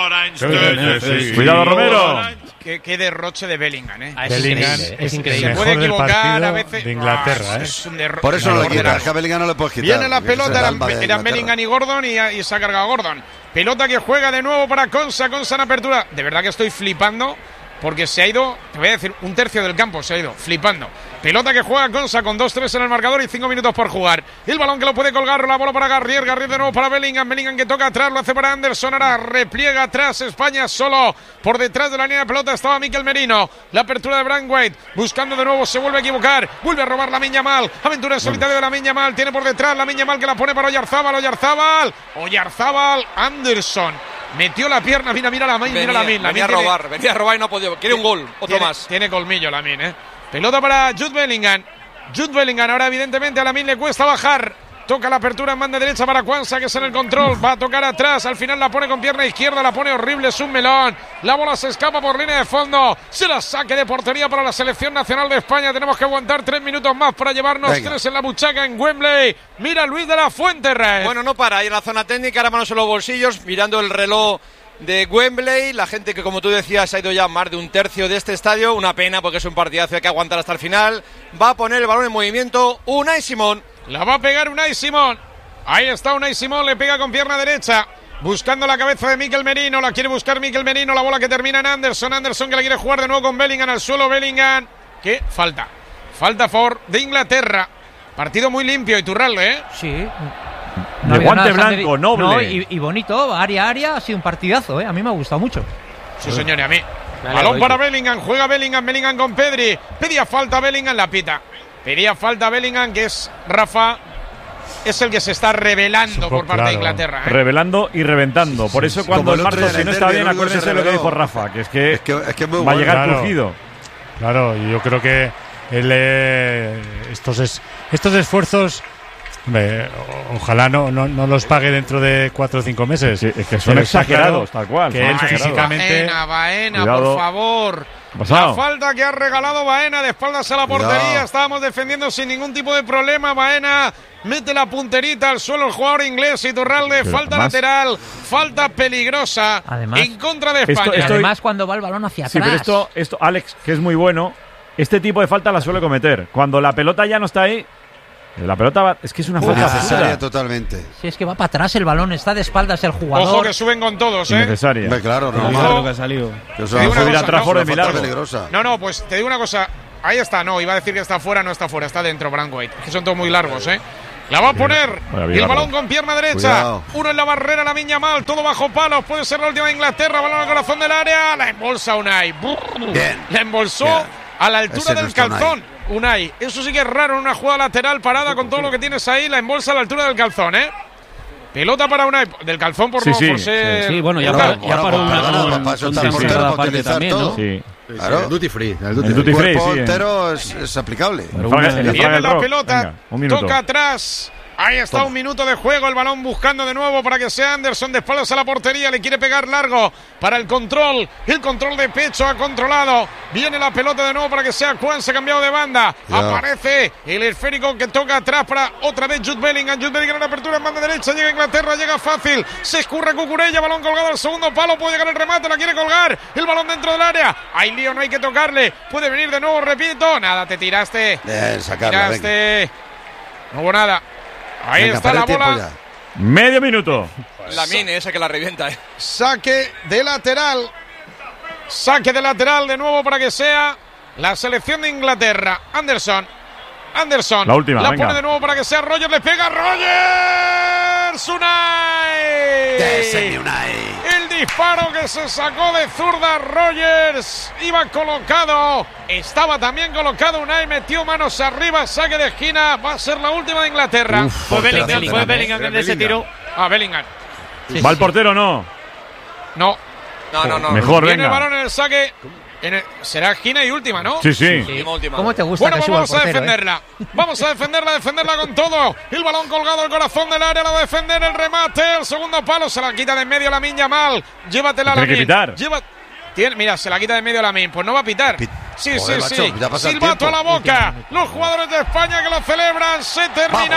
Orange. Cuidado, Romero. Qué, qué derroche de Bellingham, ¿eh? Bellingham es increíble. Se puede mejor del equivocar partido a veces. de Inglaterra, Ah, ¿eh? es un derro- Por eso no un le quita, derroche. es que a Bellingham no le puedes quitar. Viene la porque es pelota, el eran, alma de eran Inglaterra. Bellingham y Gordon y, y se ha cargado Gordon. Pelota que juega de nuevo para Konsa, Konsa en apertura. De verdad que estoy flipando porque se ha ido, te voy a decir, un tercio del campo se ha ido, flipando. Pelota que juega Konsa con dos tres en el marcador y cinco minutos por jugar. El balón que lo puede colgar, la bola para Garrier, Garrier de nuevo para Bellingham, Bellingham que toca atrás, lo hace para Anderson, ahora repliega atrás, España solo por detrás de la línea de pelota estaba Mikel Merino. La apertura de Braithwaite, buscando de nuevo, se vuelve a equivocar, vuelve a robar la Yamal, aventura en solitario de la Yamal, tiene por detrás la Yamal que la pone para Oyarzábal, Oyarzábal, Oyarzábal, Anderson. Metió la pierna, mira, mira la Min, mira la Min. Venía a robar, venía a robar y no ha podido. Quiere un gol, otro tiene, más. Tiene colmillo la Min, ¿eh? Pelota para Jude Bellingham. Jude Bellingham, ahora evidentemente a la Min le cuesta bajar. Toca la apertura en banda derecha para Kwanza, que es en el control. Va a tocar atrás, al final la pone con pierna izquierda, la pone horrible, es un melón. La bola se escapa por línea de fondo. Se la saque de portería para la selección nacional de España. Tenemos que aguantar tres minutos más para llevarnos Venga. tres en la buchaca en Wembley. Mira Luis de la Fuente, Rey. Bueno, no para, ahí en la zona técnica, ahora manos en los bolsillos, mirando el reloj de Wembley, la gente que como tú decías ha ido ya más de un tercio de este estadio, una pena porque es un partidazo, hay que aguantar hasta el final. Va a poner el balón en movimiento Unai Simón. La va a pegar Unai Simón. Ahí está Unai Simón, le pega con pierna derecha. Buscando la cabeza de Mikel Merino, la quiere buscar Mikel Merino, la bola que termina en Anderson. Anderson que la quiere jugar de nuevo con Bellingham al suelo. Bellingham, que falta. Falta a favor de Inglaterra. Partido muy limpio, Iturralde, ¿eh? Sí. De había guante nada, blanco, Sandy. noble. No, y, y bonito, área a área, ha sido un partidazo, ¿eh? A mí me ha gustado mucho. Sí, señor, y a mí. Balón para Bellingham, juega Bellingham, Bellingham con Pedri. Pedía falta Bellingham, la pita. Pedía falta Bellingham, que es Rafa. Es el que se está revelando por parte claro. de Inglaterra, ¿eh? Revelando y reventando. Por eso cuando Como el el otro marzo, día si no en el está derbi, bien, el único que se acuérdense lo que reveló. dijo Rafa, que es que, Es que, es que es muy va a bueno. llegar Claro. crujido. Claro, y yo creo que él, eh, estos, es, estos esfuerzos, hombre, o- ojalá no, no, no los pague dentro de cuatro o cinco meses. Sí, es que son Pero está exagerados, claro tal cual. Que son él exagerados. físicamente. Baena, Baena, Cuidado. por favor. ¿Qué ha pasado? La falta que ha regalado Baena de espaldas a la portería. Cuidado. Estábamos defendiendo sin ningún tipo de problema. Baena mete la punterita al suelo el jugador inglés Iturralde. Pero Falta además- lateral, falta peligrosa Además- en contra de Esto- España. Y esto- además, cuando va el balón hacia Sí, atrás. pero esto, esto, Alex, que es muy bueno, este tipo de falta la suele cometer. Cuando la pelota ya no está ahí, la pelota va, es que es una falta Necesaria absurda. totalmente. Si es que va para atrás el balón, está de espaldas el jugador. Ojo que suben con todos, ¿eh? Innecesaria. Hombre, claro, Ojo. normal. Lo que ha salido. Que eso Te digo es una una cosa, Trafford de falta milagro. peligrosa. No, no, pues te digo una cosa. Ahí está, no, iba a decir que está fuera, no está fuera, está dentro Braithwaite. Que son todos muy largos, ¿eh? La va a poner. Bueno, Y el Bilardo. balón con pierna derecha. Cuidado. Uno en la barrera, la Miña Mal, todo bajo palos. Puede ser la última de Inglaterra. Balón al corazón del área. La embolsa Unai. Bien. La embolsó Bien. a la altura Ese no del está calzón. Unai. Eso sí que es raro en una jugada lateral parada con todo lo que tienes ahí. La embolsa a la altura del calzón, ¿eh? Pelota para Unai. Del calzón por Sí, no sí, por ser. Sí, bueno, ya, Bueno, para, ya bueno, para pues, una perdona, con- para eso con está el temporada portero, para aparte utilizar también, todo. ¿no? Sí. Claro. El duty free. El duty, el duty free, free sí, entero es, es aplicable. Viene la pelota, Venga, toca atrás. Ahí está. Toma. Un minuto de juego, el balón buscando de nuevo para que sea Anderson de espaldas a la portería, le quiere pegar largo para el control, el control de pecho ha controlado, viene la pelota de nuevo para que sea Juan, se ha cambiado de banda, ya. Aparece el esférico que toca atrás para otra vez Jude Bellingham, Jude Bellingham en apertura en banda derecha, llega Inglaterra, llega fácil, se escurre Cucurella, balón colgado al segundo palo, puede llegar el remate, la quiere colgar, el balón dentro del área, hay lío, no hay que tocarle, puede venir de nuevo, repito, nada, te tiraste, Bien, sacarla, tiraste, venga. No hubo nada. Ahí venga, está la bola. Medio minuto. La mini, esa que la revienta. Eh. Saque de lateral. Saque de lateral de nuevo para que sea la selección de Inglaterra. Anderson. Anderson. La última, La venga. pone de nuevo para que sea Rogers. Le pega Rogers. Unai. Unai. El disparo que se sacó de zurda Rogers. Iba colocado. Estaba también colocado Unai. Metió manos arriba. Saque de esquina. Va a ser la última de Inglaterra. Uf, fue Bellingham. Fue Bellingham en ese tiro. Ah, Bellingham. Sí, ¿va sí. el portero o no? No. No, no, no. Mejor, Viene venga. el balón en el saque. En el, será esquina y última, ¿no? Sí, sí. sí. Última. ¿Cómo te gusta bueno, que pues suba vamos el portero, a defenderla. Eh? Vamos a defenderla, defenderla con todo. El balón colgado al corazón del área, la va a defender el remate. El segundo palo se la quita de en medio la Minya Mal. Llévatela a la Tiene que pitar. Lleva... Tiene... Mira, se la quita de en medio la Min. Pues no va a pitar. Pit... Joder, Sí, sí, macho, sí. Silbato a la boca. Los jugadores de España que lo celebran. Se terminó.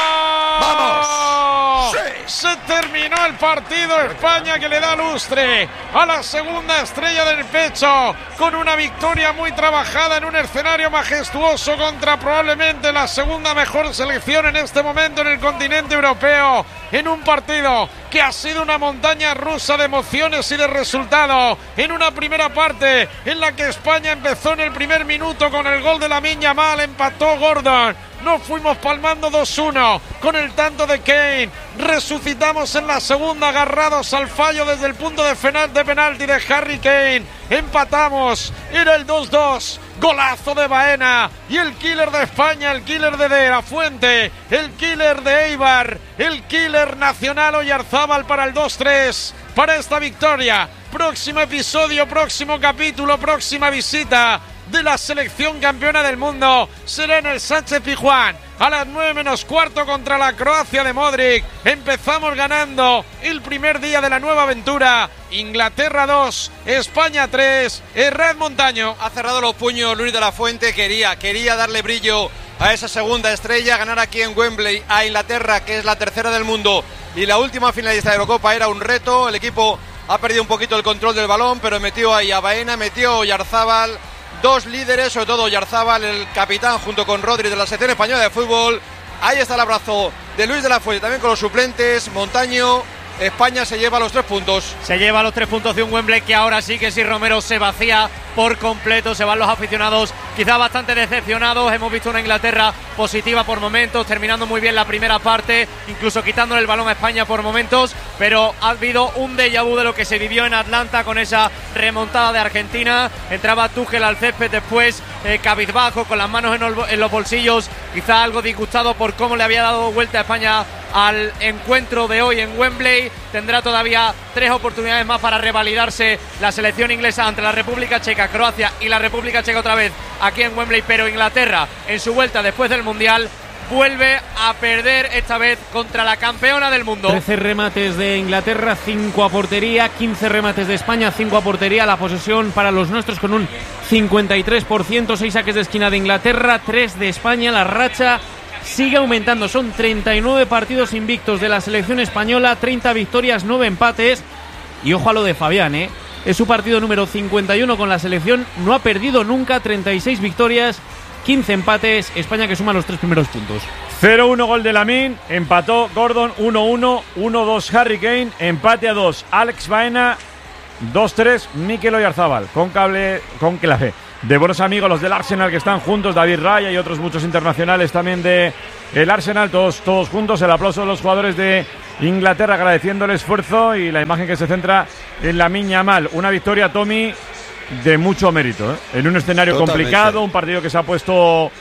¡Vamos! ¡Vamos! Sí. Se terminó el partido. España que le da lustre a la segunda estrella del pecho. Con una victoria muy trabajada en un escenario majestuoso contra probablemente la segunda mejor selección en este momento en el continente europeo. En un partido que ha sido una montaña rusa de emociones y de resultados. En una primera parte en la que España empezó en el primer minuto con el gol de Lamine Yamal, empató Gordon. Nos fuimos palmando dos uno con el tanto de Kane. Resucitamos en la segunda agarrados al fallo desde el punto de, final, de penalti de Harry Kane. Empatamos. Era el dos dos. Golazo de Baena. Y el killer de España, el killer de De La Fuente, el killer de Eibar, el killer nacional Oyarzábal para el dos tres. Para esta victoria. Próximo episodio, próximo capítulo, próxima visita de la selección campeona del mundo será en el Sánchez Pizjuán a las nueve menos cuarto contra la Croacia de Modric. Empezamos ganando el primer día de la nueva aventura. Inglaterra dos, España tres. Herrera Montaño. Ha cerrado los puños Luis de la Fuente. Quería, quería darle brillo a esa segunda estrella, ganar aquí en Wembley a Inglaterra, que es la tercera del mundo y la última finalista de la Eurocopa, era un reto. El equipo ha perdido un poquito el control del balón, pero metió ahí a Baena, metió a Oyarzábal. Dos líderes, sobre todo Oyarzábal, el capitán, junto con Rodri de la selección española de fútbol. Ahí está el abrazo de Luis de la Fuente, también con los suplentes. Montaño, España se lleva los tres puntos. Se lleva los tres puntos de un Wembley que ahora sí que si Romero se vacía por completo, se van los aficionados quizá bastante decepcionados. Hemos visto una Inglaterra positiva por momentos, terminando muy bien la primera parte, incluso quitándole el balón a España por momentos, pero ha habido un déjà vu de lo que se vivió en Atlanta con esa remontada de Argentina. Entraba Tuchel al césped después, eh, cabizbajo, con las manos en, el, en los bolsillos, quizá algo disgustado por cómo le había dado vuelta a España al encuentro de hoy en Wembley. Tendrá todavía tres oportunidades más para revalidarse la selección inglesa ante la República Checa, Croacia y la República Checa otra vez aquí en Wembley, pero Inglaterra en su vuelta después del Mundial vuelve a perder, esta vez contra la campeona del mundo. trece remates de Inglaterra, cinco a portería, quince remates de España, cinco a portería. La posesión para los nuestros con un cincuenta y tres por ciento, seis saques de esquina de Inglaterra, tres de España. La racha sigue aumentando, son treinta y nueve partidos invictos de la selección española, treinta victorias, nueve empates. Y ojo a lo de Fabián, ¿eh? Es su partido número cincuenta y uno con la selección, no ha perdido nunca, treinta y seis victorias, quince empates. España que suma los tres primeros puntos. cero uno gol de Lamine, empató Gordon uno uno, uno dos Harry Kane, empate a dos Alex Baena, dos tres Mikel Oyarzábal, con cable, con clave de buenos amigos los del Arsenal que están juntos, David Raya y otros muchos internacionales también de el Arsenal, todos, todos juntos. El aplauso de los jugadores de Inglaterra agradeciendo el esfuerzo y la imagen que se centra en Lamine Yamal. Una victoria, Tommy, de mucho mérito, ¿eh? En un escenario Totalmente. complicado, un partido que se ha puesto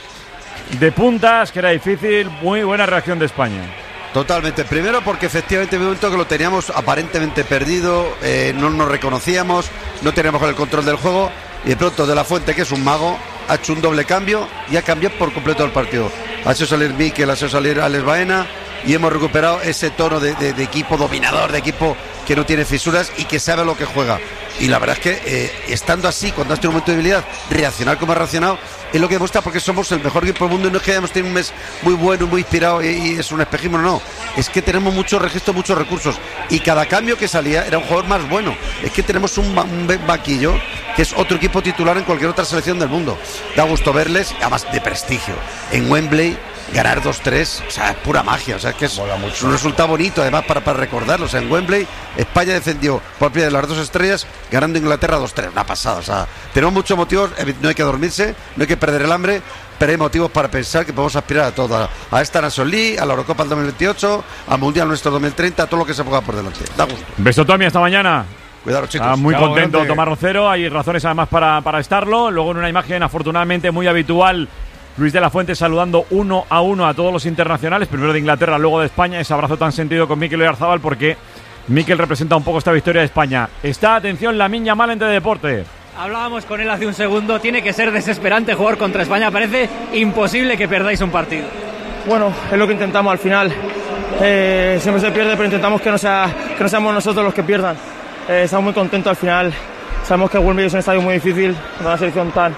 de puntas, que era difícil. Muy buena reacción de España. Totalmente, primero porque efectivamente en un momento que lo teníamos aparentemente perdido, eh, no nos reconocíamos, no teníamos el control del juego, y de pronto De La Fuente, que es un mago, ha hecho un doble cambio y ha cambiado por completo el partido. Ha hecho salir Mikel, ha hecho salir Alex Baena y hemos recuperado ese tono de, de, de equipo dominador, de equipo que no tiene fisuras y que sabe lo que juega. Y la verdad es que eh, estando así, cuando has tenido un momento de debilidad, reaccionar como ha reaccionado es lo que demuestra, porque somos el mejor equipo del mundo y no es que hayamos tenido un mes muy bueno, muy inspirado y, y es un espejismo, no, es que tenemos muchos registros, muchos recursos y cada cambio que salía era un jugador más bueno. Es que tenemos un, un banquillo que es otro equipo titular en cualquier otra selección del mundo. Da gusto verles, además de prestigio, en Wembley. Ganar dos tres, o sea, es pura magia, o sea, es que es un resultado bonito, además, para, para recordarlo. O sea, en Wembley, España defendió por primera de las dos estrellas, ganando Inglaterra dos tres, una pasada. O sea, tenemos muchos motivos, no hay que dormirse, no hay que perder el hambre, pero hay motivos para pensar que podemos aspirar a todo, a, a esta Nations League, a la Eurocopa del dos mil veintiocho, al Mundial nuestro dos mil treinta, a todo lo que se ponga por delante. Da gusto. Beso, Tommy, hasta mañana. Cuidado, chicos. Está muy Chao, contento grande. Tomás Roncero, hay razones además para, para estarlo. Luego en una imagen afortunadamente muy habitual, Luis de la Fuente saludando uno a uno a todos los internacionales, primero de Inglaterra, luego de España, ese abrazo tan sentido con Mikel Oyarzabal, porque Mikel representa un poco esta victoria de España. Está, atención, Lamine Yamal en Teledeporte. Hablábamos con él hace un segundo, tiene que ser desesperante jugar contra España, parece imposible que perdáis un partido. Bueno, es lo que intentamos al final, eh, siempre se pierde, pero intentamos que no, sea, que no seamos nosotros los que pierdan. Eh, estamos muy contentos al final, sabemos que Wembley es un estadio muy difícil, una selección tan...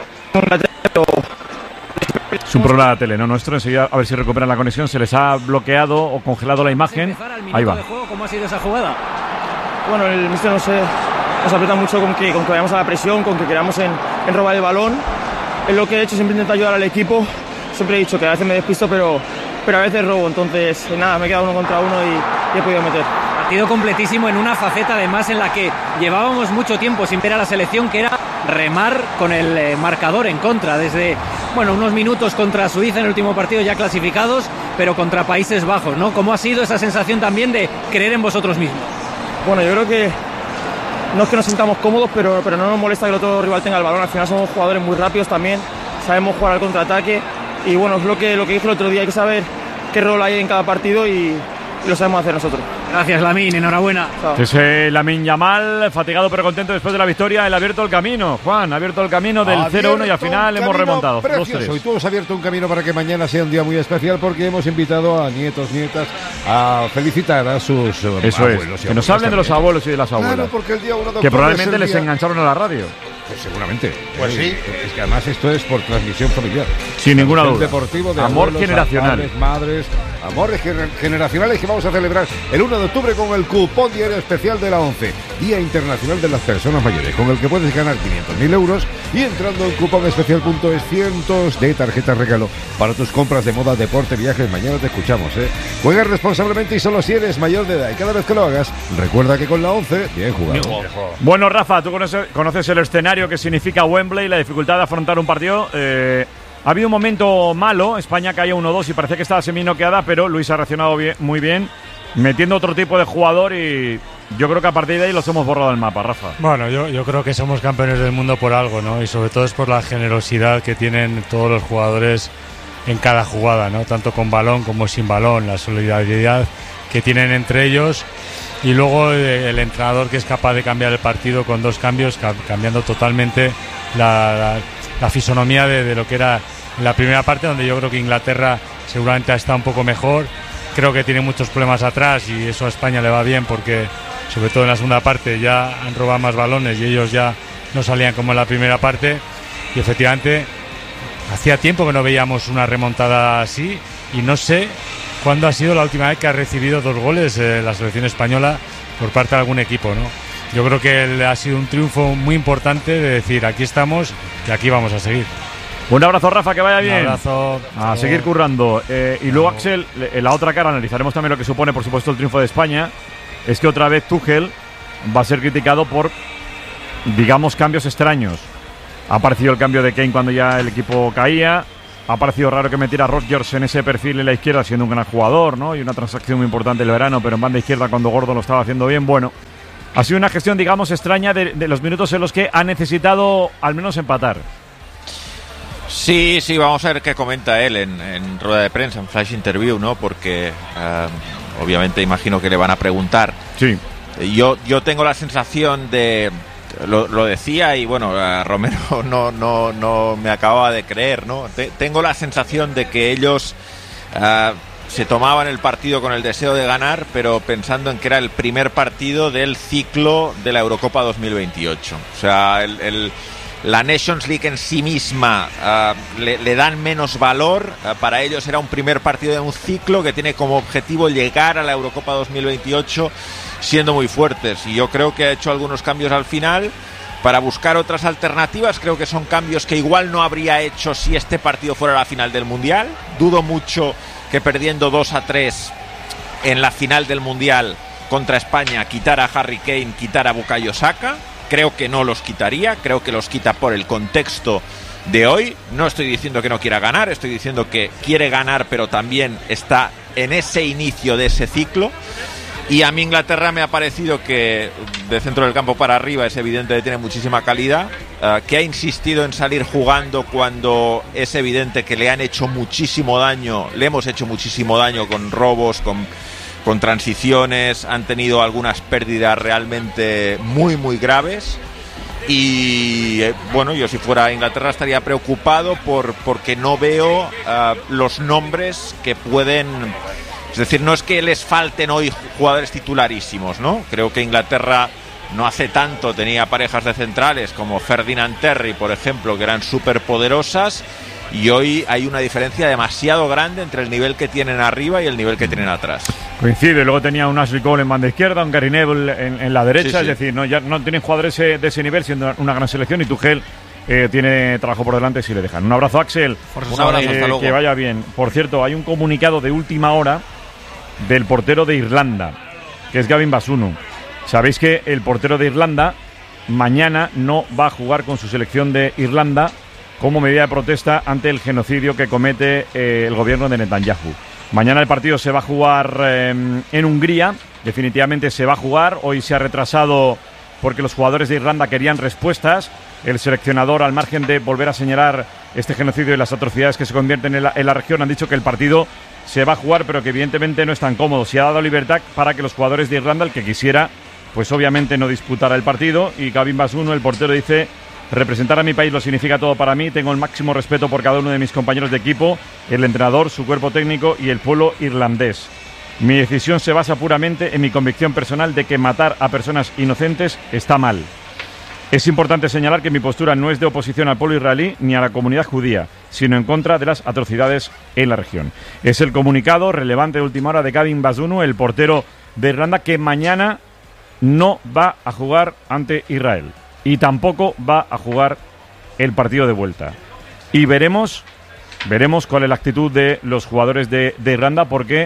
Es un problema de la tele, ¿no? Nuestro, enseguida a ver si recuperan la conexión, se les ha bloqueado o congelado la imagen. Ahí va. ¿Cómo ha sido esa jugada? Bueno, el míster no sé, nos aprieta mucho con que, con que vayamos a la presión, con que queramos en, en robar el balón. Es lo que he hecho, siempre intento ayudar al equipo. Siempre he dicho que a veces me despisto, pero, pero a veces robo. Entonces, nada, me he quedado uno contra uno y, y he podido meter. Partido completísimo en una faceta además en la que llevábamos mucho tiempo sin ver a la selección, que era remar con el eh, marcador en contra, desde bueno unos minutos contra Suiza en el último partido ya clasificados, pero contra Países Bajos, ¿no? ¿Cómo ha sido esa sensación también de creer en vosotros mismos? Bueno, yo creo que no es que nos sintamos cómodos, pero, pero no nos molesta que el otro rival tenga el balón. Al final somos jugadores muy rápidos también, sabemos jugar al contraataque y bueno, es lo que, lo que dije el otro día, hay que saber qué rol hay en cada partido y, y lo sabemos hacer nosotros. Gracias, Lamine, enhorabuena. Ese Lamine Yamal, fatigado pero contento después de la victoria, él ha abierto el camino. Juan, ha abierto el camino del cero uno y al final hemos remontado. dos tres. Y tú has abierto un camino para que mañana sea un día muy especial, porque hemos invitado a nietos, nietas a felicitar a sus Eso abuelos. es, que nos hablen de los abuelos y de las abuelas. Claro, porque el día uno de octubre que probablemente es el les día... engancharon a la radio. Pues seguramente. Pues eh, sí. Es que además esto es por transmisión familiar. Sin ninguna duda. Deportivo de amor abuelos, generacional. Padres, madres, amores gener- generacionales que vamos a celebrar el uno de octubre con el cupón diario especial de la ONCE, Día Internacional de las Personas Mayores, con el que puedes ganar quinientos mil euros y entrando en cuponespecial punto es cientos de tarjetas regalo para tus compras de moda, deporte, viajes. Mañana te escuchamos, ¿eh? Juega responsablemente y solo si eres mayor de edad. Y cada vez que lo hagas, recuerda que con la ONCE, bien jugado. Bueno, Rafa, tú conoces, conoces el escenario que significa Wembley, la dificultad de afrontar un partido. Eh, ha habido un momento malo, España caía uno dos y parecía que estaba semi-noqueada, pero Luis ha reaccionado bien, muy bien, metiendo otro tipo de jugador y yo creo que a partir de ahí los hemos borrado del mapa, Rafa. Bueno, yo, yo creo que somos campeones del mundo por algo, ¿no? Y sobre todo es por la generosidad que tienen todos los jugadores en cada jugada, ¿no? Tanto con balón como sin balón, la solidaridad que tienen entre ellos. Y luego el entrenador que es capaz de cambiar el partido con dos cambios, cambiando totalmente la, la, la fisonomía de, de lo que era la primera parte, donde yo creo que Inglaterra seguramente ha estado un poco mejor. Creo que tiene muchos problemas atrás y eso a España le va bien porque, sobre todo en la segunda parte, ya han robado más balones y ellos ya no salían como en la primera parte. Y efectivamente, hacía tiempo que no veíamos una remontada así y no sé cuándo ha sido la última vez que ha recibido dos goles eh, la selección española por parte de algún equipo, ¿no? Yo creo que ha sido un triunfo muy importante de decir, aquí estamos y aquí vamos a seguir. Un abrazo, Rafa, que vaya bien. Un abrazo. A seguir currando. Eh, y luego, Axel, en la otra cara analizaremos también lo que supone, por supuesto, el triunfo de España. Es que otra vez Tuchel va a ser criticado por, digamos, cambios extraños. Ha aparecido el cambio de Kane cuando ya el equipo caía. Ha parecido raro que metiera a Rodgers en ese perfil en la izquierda, siendo un gran jugador, ¿no? Y una transacción muy importante el verano, pero en banda izquierda cuando Gordon lo estaba haciendo bien. Bueno, ha sido una gestión, digamos, extraña de, de los minutos en los que ha necesitado al menos empatar. Sí, sí, vamos a ver qué comenta él en, en rueda de prensa, en flash interview, ¿no? Porque um, obviamente imagino que le van a preguntar. Sí. Yo, yo tengo la sensación de lo, lo decía y bueno, Romero no, no, no me acababa de creer, ¿no? Te, tengo la sensación de que ellos uh, se tomaban el partido con el deseo de ganar, pero pensando en que era el primer partido del ciclo de la Eurocopa dos mil veintiocho. O sea, el, el, la Nations League en sí misma uh, le, le dan menos valor. Uh, para ellos era un primer partido de un ciclo que tiene como objetivo llegar a la Eurocopa dos mil veintiocho siendo muy fuertes. Y yo creo que ha hecho algunos cambios al final para buscar otras alternativas. Creo que son cambios que igual no habría hecho si este partido fuera la final del Mundial. Dudo mucho que perdiendo dos a tres en la final del Mundial contra España quitara a Harry Kane, quitara a Bukayo Saka. Creo que no los quitaría, creo que los quita por el contexto de hoy. No estoy diciendo que no quiera ganar, estoy diciendo que quiere ganar, pero también está en ese inicio de ese ciclo. Y a mí Inglaterra me ha parecido que de centro del campo para arriba es evidente que tiene muchísima calidad, uh, que ha insistido en salir jugando cuando es evidente que le han hecho muchísimo daño, le hemos hecho muchísimo daño con robos, con, con transiciones, han tenido algunas pérdidas realmente muy muy graves. Y eh, bueno, yo si fuera Inglaterra estaría preocupado por porque no veo uh, los nombres que pueden... Es decir, no es que les falten hoy jugadores titularísimos, ¿no? Creo que Inglaterra no hace tanto tenía parejas de centrales como Ferdinand Terry, por ejemplo, que eran súper poderosas, y hoy hay una diferencia demasiado grande entre el nivel que tienen arriba y el nivel que tienen atrás. Coincide, luego tenía un Ashley Cole en banda izquierda, un Gary Neville en, en la derecha, sí, sí. Es decir, no, ya no tienen jugadores de ese nivel, siendo una gran selección, y Tuchel eh, tiene trabajo por delante si le dejan. Un abrazo, Axel. Un abrazo, eh, hasta luego. Que vaya bien. Por cierto, hay un comunicado de última hora del portero de Irlanda, que es Gavin Bazunu. Sabéis que el portero de Irlanda mañana no va a jugar con su selección de Irlanda como medida de protesta ante el genocidio que comete eh, el gobierno de Netanyahu. Mañana el partido se va a jugar eh, en Hungría, definitivamente se va a jugar. Hoy se ha retrasado porque los jugadores de Irlanda querían respuestas. El seleccionador, al margen de volver a señalar este genocidio y las atrocidades que se convierten en la, en la región, han dicho que el partido se va a jugar, pero que evidentemente no es tan cómodo. Se ha dado libertad para que los jugadores de Irlanda, el que quisiera, pues obviamente no disputara el partido. Y Gavin Bazunu, el portero, dice: representar a mi país lo significa todo para mí. Tengo el máximo respeto por cada uno de mis compañeros de equipo, el entrenador, su cuerpo técnico y el pueblo irlandés. Mi decisión se basa puramente en mi convicción personal de que matar a personas inocentes está mal. Es importante señalar que mi postura no es de oposición al pueblo israelí ni a la comunidad judía, sino en contra de las atrocidades en la región. Es el comunicado relevante de última hora de Gavin Bazunu, el portero de Irlanda, que mañana no va a jugar ante Israel y tampoco va a jugar el partido de vuelta. Y veremos, veremos cuál es la actitud de los jugadores de, de Irlanda, porque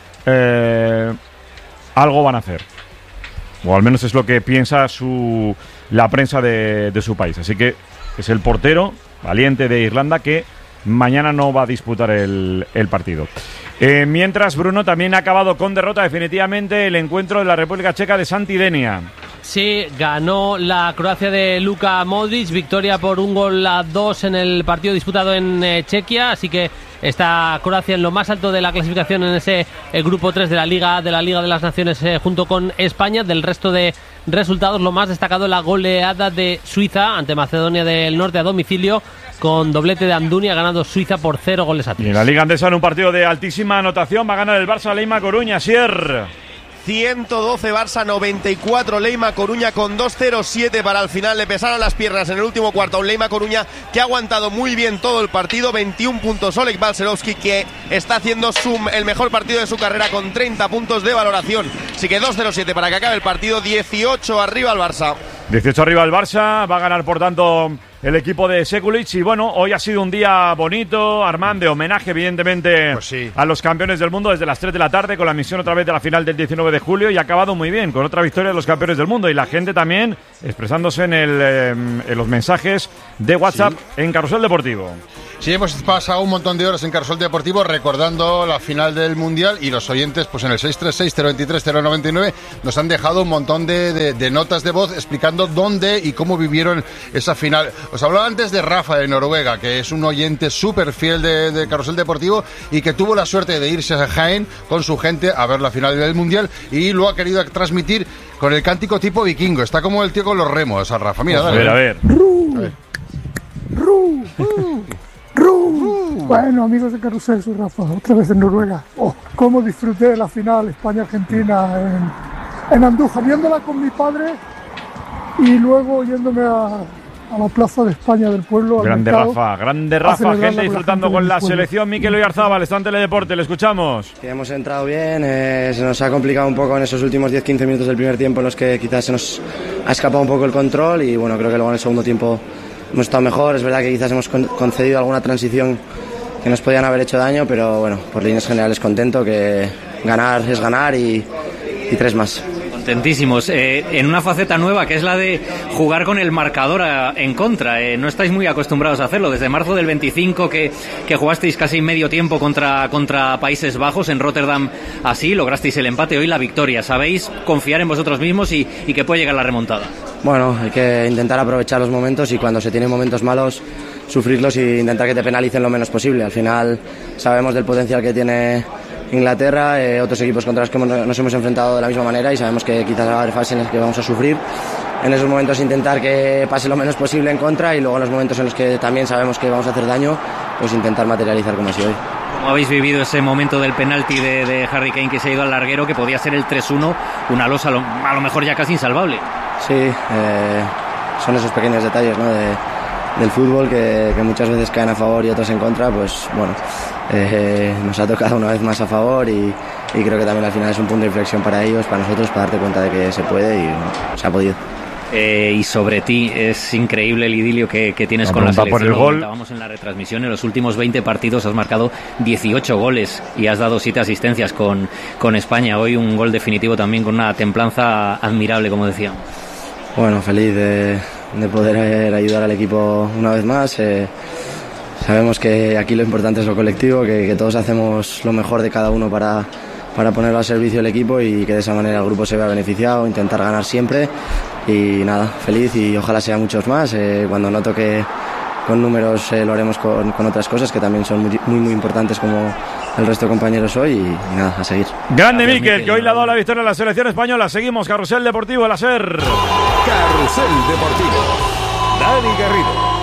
eh, algo van a hacer. O al menos es lo que piensa su la prensa de, de su país. Así que es el portero valiente de Irlanda que mañana no va a disputar el, el partido. Eh, mientras, Bruno, también ha acabado con derrota definitivamente el encuentro de la República Checa de Santidenia. Sí, ganó la Croacia de Luka Modric, victoria por un gol a dos en el partido disputado en eh, Chequia, así que está Croacia en lo más alto de la clasificación en ese el grupo tres de la Liga de la Liga de las Naciones eh, junto con España. Del resto de resultados, lo más destacado, la goleada de Suiza ante Macedonia del Norte a domicilio, con doblete de Andunia, ganando Suiza por cero goles a tres. Y en la Liga Andesa, en un partido de altísima anotación, va a ganar el Barça Leima Coruña. Sier. ciento doce Barça, noventa y cuatro Leima Coruña, con dos cero siete para el final. Le pesaron las piernas en el último cuarto a un Leima Coruña que ha aguantado muy bien todo el partido. veintiún puntos Oleg Balcerovski, que está haciendo su, el mejor partido de su carrera con treinta puntos de valoración. Así que dos cero siete para que acabe el partido. dieciocho arriba el Barça. dieciocho arriba el Barça, va a ganar por tanto el equipo de Sekulic. Y bueno, hoy ha sido un día bonito, Armand, de homenaje evidentemente pues sí. a los campeones del mundo desde las tres de la tarde, con la emisión otra vez de la final del diecinueve de julio, y ha acabado muy bien con otra victoria de los campeones del mundo, y la gente también expresándose en, el, eh, en los mensajes de WhatsApp sí. en Carrusel Deportivo. Sí, hemos pasado un montón de horas en Carrusel Deportivo recordando la final del Mundial y los oyentes pues en el seis tres seis, cero dos tres, cero nueve nueve nos han dejado un montón de, de, de notas de voz explicando dónde y cómo vivieron esa final. Os hablaba antes de Rafa de Noruega, que es un oyente súper fiel de, de Carrusel Deportivo y que tuvo la suerte de irse a Jaén con su gente a ver la final del Mundial y lo ha querido transmitir con el cántico tipo vikingo. Está como el tío con los remos, a Rafa. Mira, dale. A ver, a ver. A ver. Ru, ru, ru. Bueno, amigos de Carrusel, soy Rafa, otra vez en Noruega. Oh, cómo disfruté de la final España-Argentina en, en Andújar, viéndola con mi padre y luego yéndome a, a la Plaza de España del pueblo. Grande al mercado, Rafa, grande Rafa, gente disfrutando con la selección. Mikel Oyarzabal, está en Teledeporte, le escuchamos. Que hemos entrado bien, eh, se nos ha complicado un poco en esos últimos diez quince minutos del primer tiempo en los que quizás se nos ha escapado un poco el control y bueno, creo que luego en el segundo tiempo hemos estado mejor. Es verdad que quizás hemos concedido alguna transición que nos podían haber hecho daño, pero bueno, por líneas generales contento, que ganar es ganar y, y tres más. Contentísimos. Eh, en una faceta nueva que es la de jugar con el marcador a, en contra. Eh, no estáis muy acostumbrados a hacerlo. Desde marzo del veinticinco que, que jugasteis casi medio tiempo contra, contra Países Bajos en Rotterdam, así lograsteis el empate, hoy la victoria. ¿Sabéis confiar en vosotros mismos y, y que puede llegar la remontada? Bueno, hay que intentar aprovechar los momentos y cuando se tienen momentos malos sufrirlos e intentar que te penalicen lo menos posible. Al final sabemos del potencial que tiene Inglaterra, eh, otros equipos contra los que nos hemos enfrentado de la misma manera y sabemos que quizás va a haber fases en las que vamos a sufrir. En esos momentos intentar que pase lo menos posible en contra y luego en los momentos en los que también sabemos que vamos a hacer daño, pues intentar materializar como así hoy. ¿Cómo habéis vivido ese momento del penalti de, de Harry Kane que se ha ido al larguero, que podía ser el tres uno, una losa a lo, a lo mejor ya casi insalvable? Sí, eh, son esos pequeños detalles, ¿no? de, del fútbol que, que muchas veces caen a favor y otros en contra, pues bueno, eh, nos ha tocado una vez más a favor y, y creo que también al final es un punto de inflexión para ellos, para nosotros, para darte cuenta de que se puede y bueno, se ha podido. Eh, y sobre ti, es increíble el idilio que, que tienes la con la selección. Por el gol. Estábamos en la retransmisión, en los últimos veinte partidos has marcado dieciocho goles y has dado siete asistencias con, con España. Hoy un gol definitivo también con una templanza admirable, como decíamos. Bueno, feliz de, de poder ayudar al equipo una vez más. Eh, sabemos que aquí lo importante es lo colectivo, que, que todos hacemos lo mejor de cada uno para, para ponerlo al servicio del equipo y que de esa manera el grupo se vea beneficiado, intentar ganar siempre. Y nada, feliz y ojalá sea muchos más. Eh, cuando noto que con números eh, lo haremos con, con otras cosas que también son muy, muy, muy importantes como el resto de compañeros hoy y, y nada, a seguir. Grande Mikel, que hoy le ha dado la victoria a la selección española. Seguimos, Carrusel Deportivo, la SER. Carrusel Deportivo. Dani Garrido.